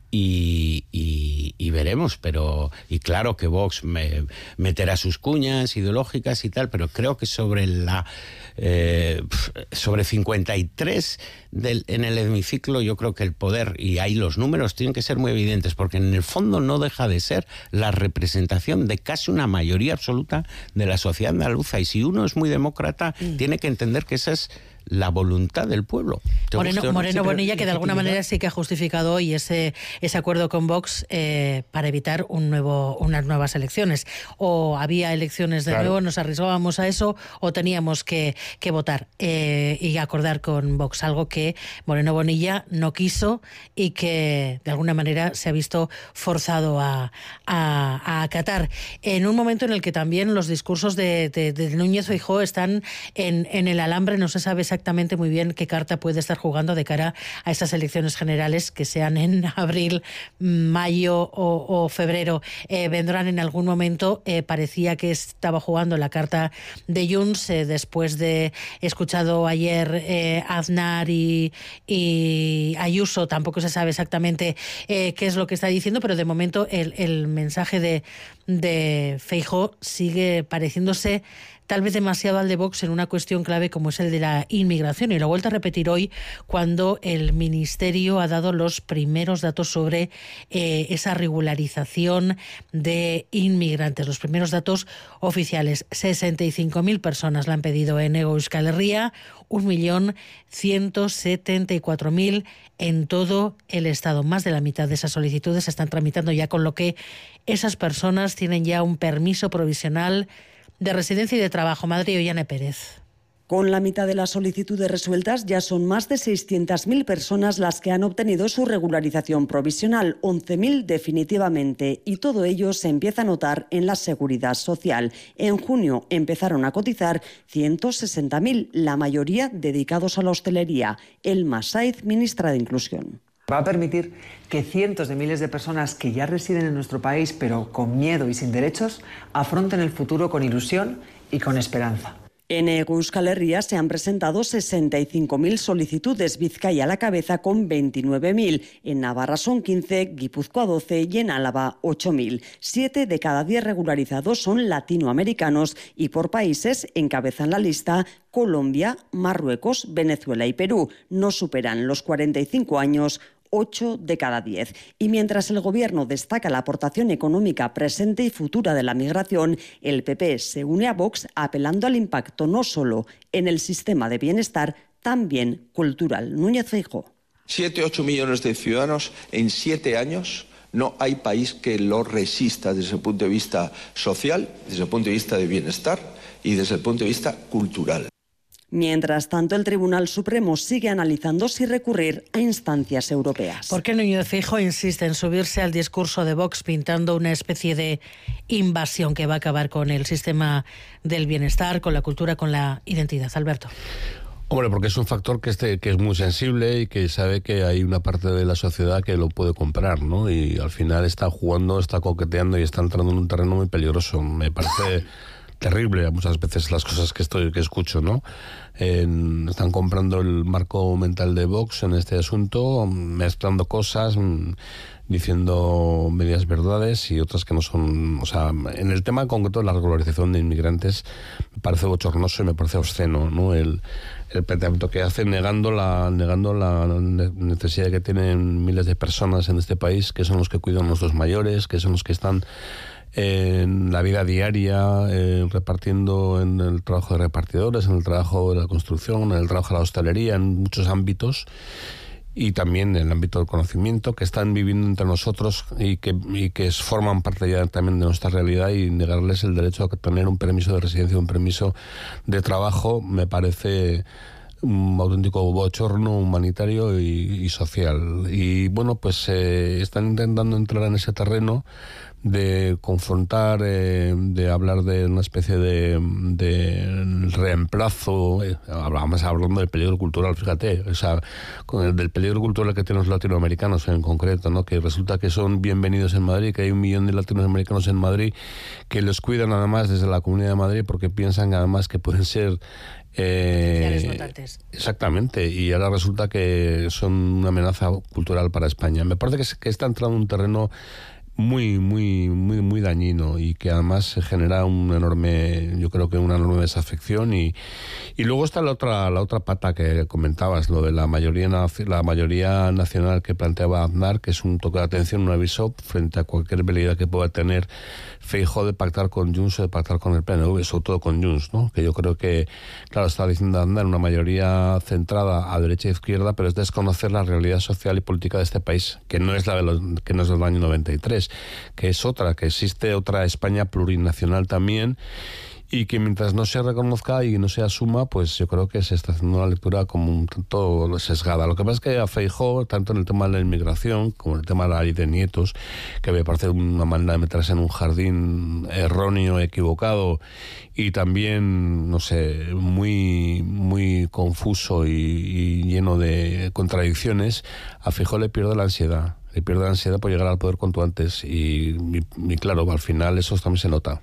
y veremos, y claro que Vox meterá sus cuñas ideológicas y tal, pero creo que sobre 53 en el hemiciclo, yo creo que el poder, y ahí los números tienen que ser muy evidentes, porque en el fondo no deja de ser la representación de casi una mayoría absoluta de la sociedad andaluza, y si uno es muy demócrata, tiene que entender que esa es la voluntad del pueblo. Moreno Bonilla, que de alguna manera sí que ha justificado hoy ese acuerdo con Vox para evitar unas nuevas elecciones. O había elecciones de nuevo, nos arriesgábamos a eso, o teníamos que votar y acordar con Vox, algo que Moreno Bonilla no quiso y que de alguna manera se ha visto forzado a acatar. En un momento en el que también los discursos de Núñez Feijóo están en el alambre, no se sabe exactamente muy bien qué carta puede estar jugando de cara a estas elecciones generales que sean en abril, mayo o febrero. Vendrán en algún momento. Parecía que estaba jugando la carta de Junts después de escuchado ayer Aznar y Ayuso. Tampoco se sabe exactamente qué es lo que está diciendo, pero de momento el mensaje de Feijóo sigue pareciéndose tal vez demasiado al de Vox en una cuestión clave como es el de la inmigración. Y lo he vuelto a repetir hoy cuando el Ministerio ha dado los primeros datos sobre esa regularización de inmigrantes. Los primeros datos oficiales. 65.000 personas la han pedido en Hego Euskal Herria, 1.174.000 en todo el Estado. Más de la mitad de esas solicitudes se están tramitando ya, con lo que esas personas tienen ya un permiso provisional de residencia y de trabajo. Madrid, Ollane Pérez. Con la mitad de las solicitudes resueltas, ya son más de 600.000 personas las que han obtenido su regularización provisional, 11.000 definitivamente, y todo ello se empieza a notar en la seguridad social. En junio empezaron a cotizar 160.000, la mayoría dedicados a la hostelería. Elma Saiz, ministra de Inclusión. Va a permitir que cientos de miles de personas que ya residen en nuestro país, pero con miedo y sin derechos, afronten el futuro con ilusión y con esperanza. En Euskal Herria se han presentado 65.000 solicitudes, Vizcaya a la cabeza con 29.000. En Navarra son 15, Guipúzcoa 12 y en Álava 8.000. 7 de cada 10 regularizados son latinoamericanos y por países encabezan la lista Colombia, Marruecos, Venezuela y Perú. No superan los 45 años 8 de cada 10. Y mientras el Gobierno destaca la aportación económica presente y futura de la migración, el PP se une a Vox apelando al impacto no solo en el sistema de bienestar, también cultural. Núñez Feijóo. 7-8 millones de ciudadanos en 7 años. No hay país que lo resista desde el punto de vista social, desde el punto de vista de bienestar y desde el punto de vista cultural. Mientras tanto, el Tribunal Supremo sigue analizando si recurrir a instancias europeas. ¿Por qué Núñez Feijóo insiste en subirse al discurso de Vox pintando una especie de invasión que va a acabar con el sistema del bienestar, con la cultura, con la identidad? Alberto. Hombre, porque es un factor que es muy sensible y que sabe que hay una parte de la sociedad que lo puede comprar, ¿no? Y al final está jugando, está coqueteando y está entrando en un terreno muy peligroso. Me parece terrible muchas veces las cosas que escucho, ¿no? Están comprando el marco mental de Vox en este asunto, mezclando cosas. diciendo medias verdades y otras que no son... O sea, en el tema concreto de la regularización de inmigrantes me parece bochornoso y me parece obsceno, ¿no? El planteamiento que hace negando la necesidad que tienen miles de personas en este país, que son los que cuidan a nuestros mayores, que son los que están en la vida diaria, repartiendo en el trabajo de repartidores, en el trabajo de la construcción, en el trabajo de la hostelería, en muchos ámbitos, y también en el ámbito del conocimiento, que están viviendo entre nosotros y que forman parte ya también de nuestra realidad, y negarles el derecho a tener un permiso de residencia, un permiso de trabajo, me parece un auténtico bochorno humanitario y social. Y bueno, pues están intentando entrar en ese terreno de confrontar, de hablar de una especie de reemplazo, además hablando del peligro cultural, fíjate, o sea, del peligro cultural que tienen los latinoamericanos en concreto, ¿no? Que resulta que son bienvenidos en Madrid, que hay 1 millón de latinoamericanos en Madrid que los cuidan además desde la Comunidad de Madrid porque piensan además que pueden ser exactamente, y ahora resulta que son una amenaza cultural para España. Me parece que está entrando en un terreno muy dañino, y que además se genera una enorme desafección, y luego está la otra pata que comentabas, lo de la mayoría nacional que planteaba Aznar, que es un toque de atención, un aviso frente a cualquier veleidad que pueda tener Feijóo de pactar con Junts o de pactar con el PNV, sobre todo con Junts, ¿no? Que yo creo que, claro, está diciendo Aznar una mayoría centrada a derecha e izquierda, pero es desconocer la realidad social y política de este país, que no es que no es del año 93, que es otra, que existe otra España plurinacional también, y que mientras no se reconozca y no se asuma, pues yo creo que se está haciendo una lectura como un tanto sesgada. Lo que pasa es que a Feijóo, tanto en el tema de la inmigración como en el tema de la ley de nietos, que me parece una manera de meterse en un jardín erróneo, equivocado, y también, no sé, muy confuso y lleno de contradicciones, a Feijóo le pierde la ansiedad. Le pierde la ansiedad por llegar al poder cuanto antes, y claro, al final eso también se nota.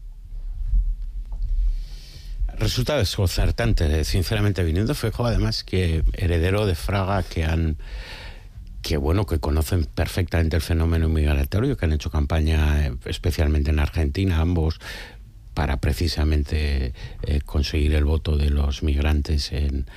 Resulta desconcertante, sinceramente, viniendo Feijóo, además, que heredero de Fraga, que conocen perfectamente el fenómeno migratorio, que han hecho campaña especialmente en Argentina, ambos, para precisamente conseguir el voto de los migrantes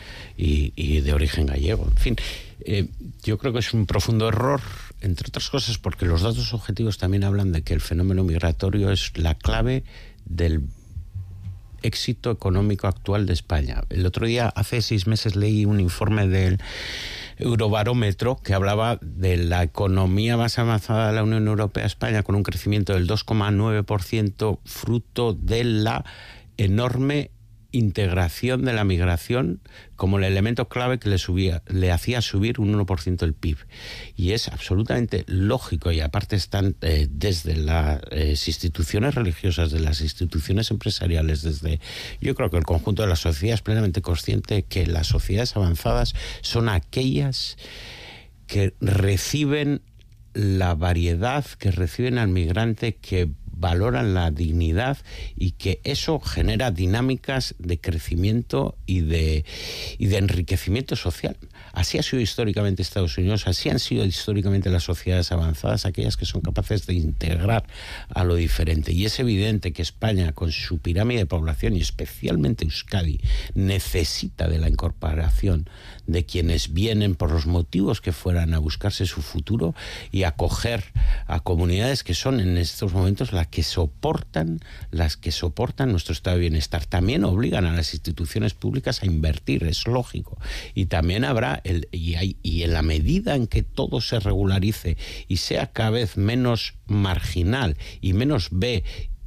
y de origen gallego. En fin, yo creo que es un profundo error, entre otras cosas porque los datos objetivos también hablan de que el fenómeno migratorio es la clave del éxito económico actual de España. El otro día, hace 6 meses, leí un informe del Eurobarómetro que hablaba de la economía más avanzada de la Unión Europea, España, con un crecimiento del 2,9%, fruto de la enorme integración de la migración como el elemento clave que le hacía subir un 1% el PIB. Y es absolutamente lógico, y aparte están desde las instituciones religiosas, de las instituciones empresariales, yo creo que el conjunto de la sociedad es plenamente consciente que las sociedades avanzadas son aquellas que reciben la variedad, que reciben al migrante, que valoran la dignidad, y que eso genera dinámicas de crecimiento y de enriquecimiento social. Así ha sido históricamente Estados Unidos, así han sido históricamente las sociedades avanzadas, aquellas que son capaces de integrar a lo diferente. Y es evidente que España, con su pirámide de población, y especialmente Euskadi, necesita de la incorporación de quienes vienen por los motivos que fueran a buscarse su futuro, y acoger a comunidades que son en estos momentos las que soportan nuestro estado de bienestar. También obligan a las instituciones públicas a invertir, es lógico. Y también habrá, y en la medida en que todo se regularice y sea cada vez menos marginal y menos ve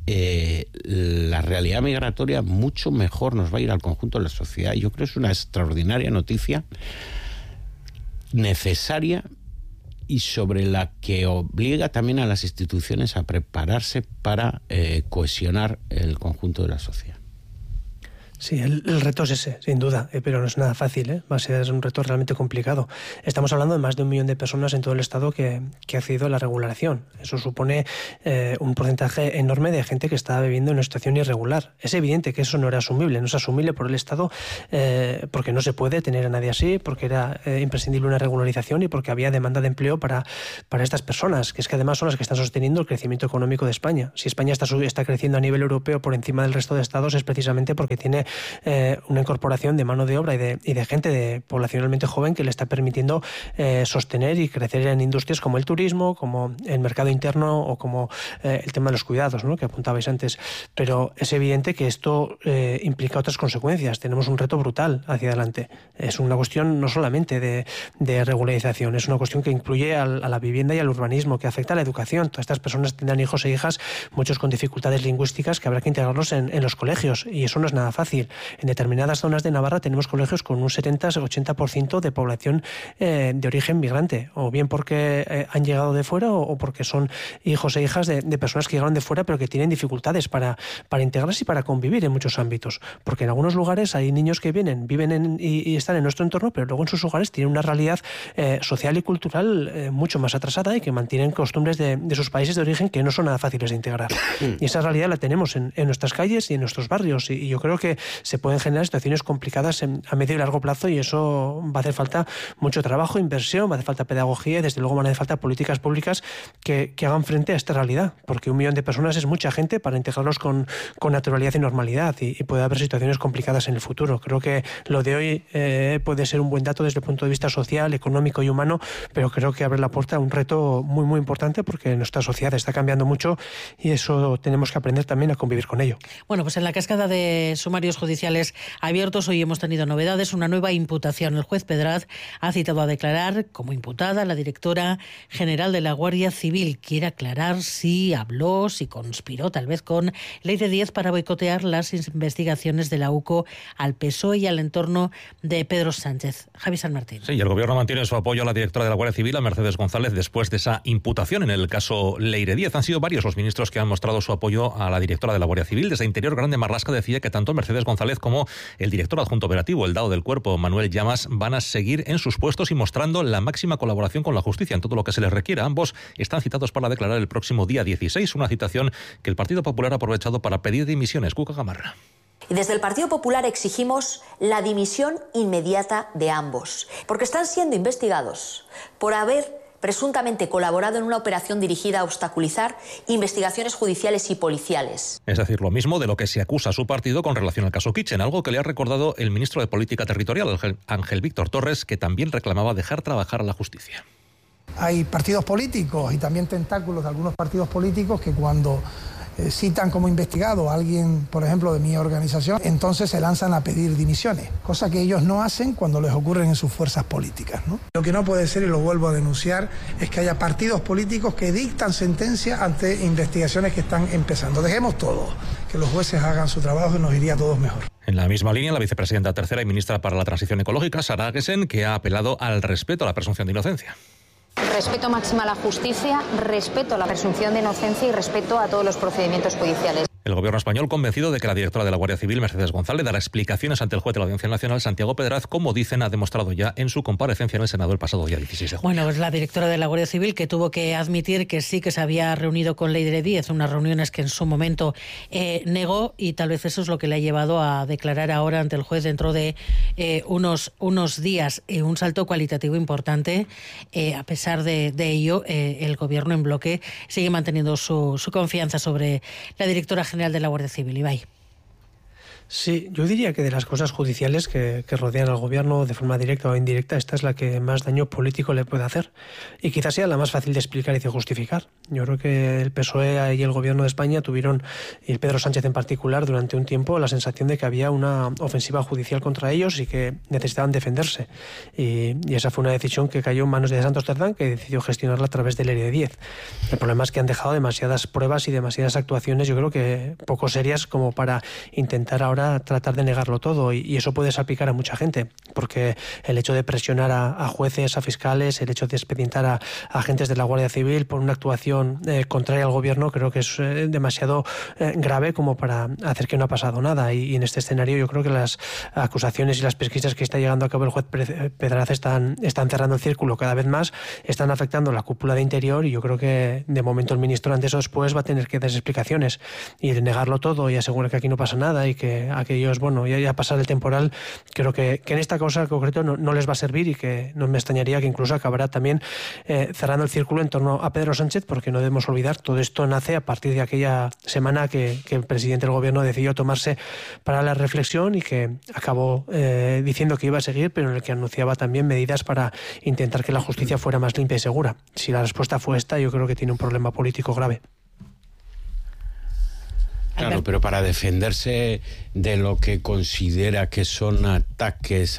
la realidad migratoria, mucho mejor nos va a ir al conjunto de la sociedad. Yo creo que es una extraordinaria noticia, necesaria, y sobre la que obliga también a las instituciones a prepararse para cohesionar el conjunto de la sociedad. Sí, el reto es ese, sin duda, pero no es nada fácil, va a ser un reto realmente complicado. Estamos hablando de más de 1 millón de personas en todo el Estado que ha accedido a la regulación. Eso supone un porcentaje enorme de gente que está viviendo en una situación irregular. Es evidente que eso no era asumible, no es asumible por el Estado porque no se puede tener a nadie así, porque era imprescindible una regularización y porque había demanda de empleo para estas personas, que es que además son las que están sosteniendo el crecimiento económico de España. Si España está creciendo a nivel europeo por encima del resto de estados es precisamente porque tiene una incorporación de mano de obra y de gente poblacionalmente joven que le está permitiendo sostener y crecer en industrias como el turismo, como el mercado interno o como el tema de los cuidados, ¿no?, que apuntabais antes. Pero es evidente que esto implica otras consecuencias. Tenemos un reto brutal hacia adelante. Es una cuestión no solamente de regularización, es una cuestión que incluye a la vivienda y al urbanismo, que afecta a la educación. Todas estas personas tendrán hijos e hijas, muchos con dificultades lingüísticas, que habrá que integrarlos en los colegios, y eso no es nada fácil. En determinadas zonas de Navarra tenemos colegios con un 70-80% de población de origen migrante, o bien porque han llegado de fuera o porque son hijos e hijas de personas que llegaron de fuera pero que tienen dificultades para integrarse y para convivir en muchos ámbitos. Porque en algunos lugares hay niños que viven y están en nuestro entorno, pero luego en sus hogares tienen una realidad social y cultural mucho más atrasada y que mantienen costumbres de sus países de origen que no son nada fáciles de integrar. Y esa realidad la tenemos en nuestras calles y en nuestros barrios, y yo creo que se pueden generar situaciones complicadas a medio y largo plazo, y eso va a hacer falta mucho trabajo, inversión, va a hacer falta pedagogía y desde luego van a hacer falta políticas públicas que hagan frente a esta realidad, porque 1 millón de personas es mucha gente para integrarlos con naturalidad y normalidad, y puede haber situaciones complicadas en el futuro. Creo que lo de hoy puede ser un buen dato desde el punto de vista social, económico y humano, pero creo que abre la puerta a un reto muy muy importante, porque nuestra sociedad está cambiando mucho y eso tenemos que aprender también a convivir con ello. Bueno, pues en la cascada de sumarios judiciales abiertos hoy hemos tenido novedades, una nueva imputación. El juez Pedraz ha citado a declarar como imputada a la directora general de la Guardia Civil. Quiere aclarar si habló, si conspiró tal vez con Leire Díez para boicotear las investigaciones de la UCO al PSOE y al entorno de Pedro Sánchez. Javi San Martín. Sí, el Gobierno mantiene su apoyo a la directora de la Guardia Civil, a Mercedes González, después de esa imputación en el caso Leire Díez. Han sido varios los ministros que han mostrado su apoyo a la directora de la Guardia Civil. Desde Interior, Grande Marlaska decía que tanto Mercedes González como el director adjunto operativo, el DAO del Cuerpo, Manuel Llamas, van a seguir en sus puestos y mostrando la máxima colaboración con la justicia en todo lo que se les requiera. Ambos están citados para declarar el próximo día 16, una citación que el Partido Popular ha aprovechado para pedir dimisiones. Cuca Gamarra. Y desde el Partido Popular exigimos la dimisión inmediata de ambos, porque están siendo investigados por haber presuntamente colaborado en una operación dirigida a obstaculizar investigaciones judiciales y policiales. Es decir, lo mismo de lo que se acusa a su partido con relación al caso Kitchen, algo que le ha recordado el ministro de Política Territorial, Ángel Víctor Torres, que también reclamaba dejar trabajar a la justicia. Hay partidos políticos y también tentáculos de algunos partidos políticos que cuando citan como investigado a alguien, por ejemplo, de mi organización, entonces se lanzan a pedir dimisiones, cosa que ellos no hacen cuando les ocurren en sus fuerzas políticas, ¿no? Lo que no puede ser, y lo vuelvo a denunciar, es que haya partidos políticos que dictan sentencia ante investigaciones que están empezando. Dejemos todo, que los jueces hagan su trabajo y nos iría a todos mejor. En la misma línea, la vicepresidenta tercera y ministra para la Transición Ecológica, Sara Agesen, que ha apelado al respeto a la presunción de inocencia. Respeto máximo a la justicia, respeto a la presunción de inocencia y respeto a todos los procedimientos judiciales. El Gobierno español convencido de que la directora de la Guardia Civil, Mercedes González, dará explicaciones ante el juez de la Audiencia Nacional, Santiago Pedraz, como dicen, ha demostrado ya en su comparecencia en el Senado el pasado día 16 de junio. Bueno, pues la directora de la Guardia Civil, que tuvo que admitir que sí que se había reunido con Leire Díez, unas reuniones que en su momento negó, y tal vez eso es lo que le ha llevado a declarar ahora ante el juez dentro de unos días. Un salto cualitativo importante. A pesar de ello, el Gobierno en bloque sigue manteniendo su confianza sobre la directora general de la Guardia Civil. Ibai. Sí, yo diría que de las cosas judiciales que rodean al Gobierno de forma directa o indirecta, esta es la que más daño político le puede hacer y quizás sea la más fácil de explicar y de justificar. Yo creo que el PSOE y el Gobierno de España tuvieron, y Pedro Sánchez en particular, durante un tiempo la sensación de que había una ofensiva judicial contra ellos y que necesitaban defenderse, y esa fue una decisión que cayó en manos de Santos Cerdán, que decidió gestionarla a través de Leire Díez. El problema es que han dejado demasiadas pruebas y demasiadas actuaciones, yo creo que poco serias, como para intentar ahora para tratar de negarlo todo, y eso puede salpicar a mucha gente, porque el hecho de presionar a jueces, a fiscales, el hecho de expedientar a agentes de la Guardia Civil por una actuación contraria al gobierno, creo que es demasiado grave como para hacer que no ha pasado nada, y en este escenario yo creo que las acusaciones y las pesquisas que está llegando a cabo el juez Pedraz están cerrando el círculo cada vez más, están afectando la cúpula de Interior, y yo creo que de momento el ministro antes o después va a tener que dar explicaciones, y de negarlo todo y asegurar que aquí no pasa nada y que aquellos, bueno, ya pasar el temporal, creo que en esta causa en concreto no les va a servir, y que no me extrañaría que incluso acabará también cerrando el círculo en torno a Pedro Sánchez, porque no debemos olvidar, todo esto nace a partir de aquella semana que el presidente del gobierno decidió tomarse para la reflexión, y que acabó diciendo que iba a seguir, pero en el que anunciaba también medidas para intentar que la justicia fuera más limpia y segura. Si la respuesta fue esta, yo creo que tiene un problema político grave. Claro, pero para defenderse de lo que considera que son ataques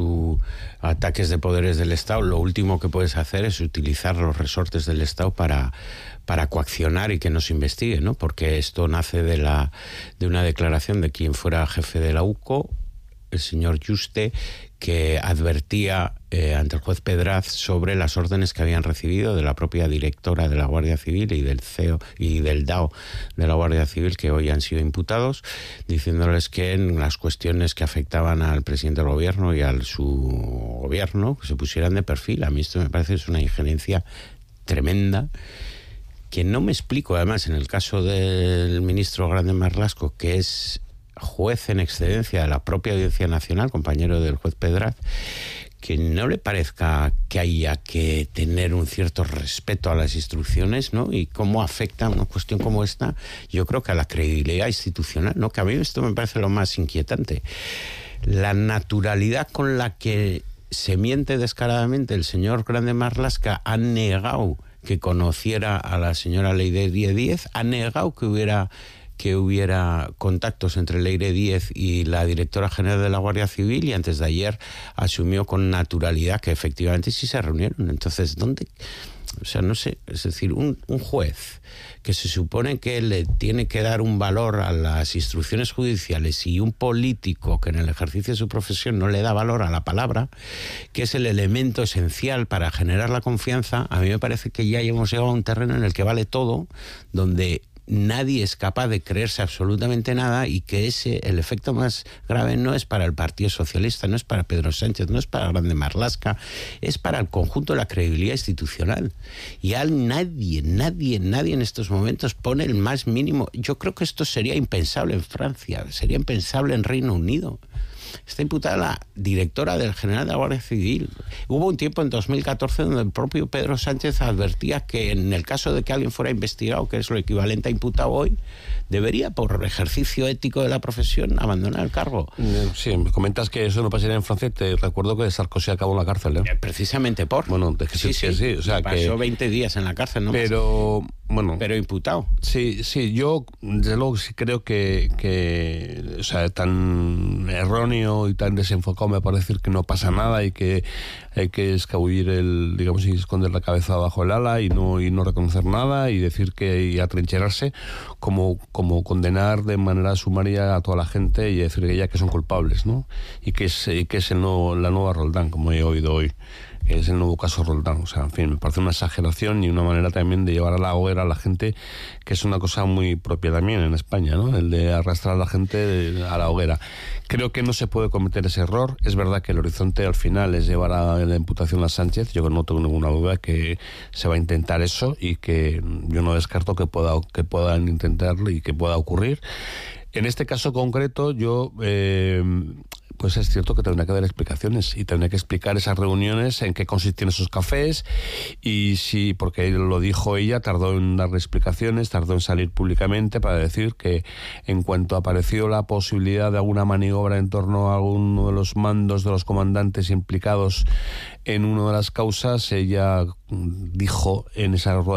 ataques de poderes del Estado, lo último que puedes hacer es utilizar los resortes del Estado para coaccionar y que no se investigue, ¿no? Porque esto nace de una declaración de quien fuera jefe de la UCO, el señor Juste, que advertía ante el juez Pedraz sobre las órdenes que habían recibido de la propia directora de la Guardia Civil y del CEO y del DAO de la Guardia Civil, que hoy han sido imputados, diciéndoles que en las cuestiones que afectaban al presidente del gobierno y al su gobierno, que se pusieran de perfil. A mí esto me parece es una injerencia tremenda, que no me explico, además, en el caso del ministro Grande Marlaska, que es juez en excedencia de la propia Audiencia Nacional, compañero del juez Pedraz, que no le parezca que haya que tener un cierto respeto a las instrucciones, ¿no? Y cómo afecta una cuestión como esta, yo creo que a la credibilidad institucional, ¿no? Que a mí esto me parece lo más inquietante. La naturalidad con la que se miente descaradamente el señor Grande Marlaska ha negado que conociera a la señora Leire Díez, ha negado que hubiera contactos entre Leire Díez y la directora general de la Guardia Civil, y antes de ayer asumió con naturalidad que efectivamente sí se reunieron. Entonces, ¿dónde? O sea, no sé, es decir, un juez que se supone que le tiene que dar un valor a las instrucciones judiciales, y un político que en el ejercicio de su profesión no le da valor a la palabra, que es el elemento esencial para generar la confianza, a mí me parece que ya hemos llegado a un terreno en el que vale todo, donde nadie es capaz de creerse absolutamente nada, y que el efecto más grave no es para el Partido Socialista, no es para Pedro Sánchez, no es para Grande Marlaska, es para el conjunto de la credibilidad institucional. Y nadie en estos momentos pone el más mínimo. Yo creo que esto sería impensable en Francia, sería impensable en Reino Unido. Está imputada la directora del general de la Guardia Civil. Hubo un tiempo en 2014 donde el propio Pedro Sánchez advertía que en el caso de que alguien fuera investigado, que es lo equivalente a imputado hoy, debería, por ejercicio ético de la profesión, abandonar el cargo. Sí, me comentas que eso no pasaría en Francia. Te recuerdo que Sarkozy acabó en la cárcel, ¿eh? Precisamente por. Bueno, es que sí. O sea, pasó 20 días en la cárcel, ¿no? Pero, bueno. Pero imputado. Sí, yo desde luego sí creo que o sea, tan erróneo y tan desenfocado me parece decir que no pasa nada, y que hay que escabullir digamos, y esconder la cabeza bajo el ala y no reconocer nada, y decir y atrincherarse como condenar de manera sumaria a toda la gente y decir que ya que son culpables, ¿no? Y que es la nueva Roldán, como he oído hoy. Es el nuevo caso Roldán. O sea, en fin, me parece una exageración y una manera también de llevar a la hoguera a la gente, que es una cosa muy propia también en España, ¿no? El de arrastrar a la gente a la hoguera. Creo que no se puede cometer ese error. Es verdad que el horizonte al final es llevar a la imputación a Sánchez. Yo no tengo ninguna duda que se va a intentar eso, y que yo no descarto que puedan intentarlo y que pueda ocurrir. En este caso concreto, yo pues es cierto que tendrá que dar explicaciones, y tendrá que explicar esas reuniones, en qué consistían esos cafés, y sí, porque lo dijo ella, tardó en dar explicaciones, tardó en salir públicamente para decir que en cuanto apareció la posibilidad de alguna maniobra en torno a alguno de los mandos de los comandantes implicados en una de las causas, ella dijo en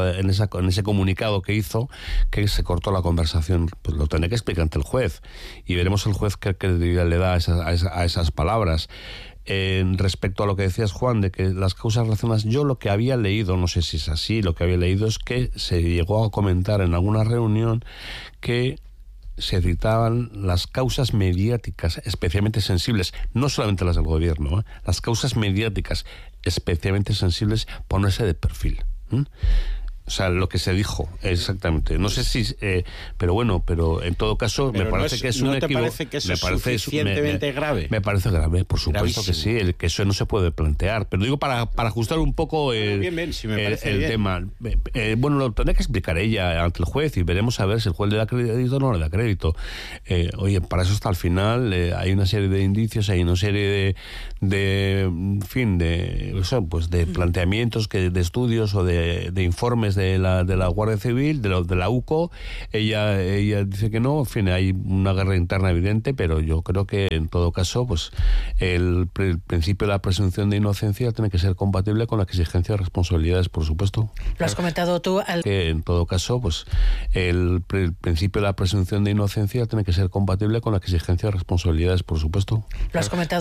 ese comunicado que hizo que se cortó la conversación. Pues lo tendrá que explicar ante el juez, y veremos el juez qué credibilidad le da a esas palabras. Respecto a lo que decías, Juan, de que las causas relacionadas, yo lo que había leído, no sé si es así, lo que había leído es que se llegó a comentar en alguna reunión que se citaban las causas mediáticas especialmente sensibles, no solamente las del gobierno, las causas mediáticas especialmente sensibles, ponerse de perfil. O sea, lo que se dijo, exactamente. No sé si... pero bueno, pero en todo caso me parece que es un equívoco. ¿No te parece que eso es suficientemente grave? Me parece grave, por supuesto. Gravísimo. Que sí, que eso no se puede plantear. Pero digo, para ajustar un poco el tema. Bueno, lo tendrá que explicar ella ante el juez y veremos a ver si el juez le da crédito o no le da crédito. Oye, para eso hasta el final hay una serie de indicios, hay una serie de planteamientos, de estudios o de informes de la Guardia Civil, de la UCO. Ella dice que no. En fin, hay una guerra interna evidente, pero yo creo que en todo caso, pues el principio de la presunción de inocencia tiene que ser compatible con la exigencia de responsabilidades, por supuesto. Lo has comentado tú. Que en todo caso, pues el principio de la presunción de inocencia tiene que ser compatible con la exigencia de responsabilidades, por supuesto. Lo has comentado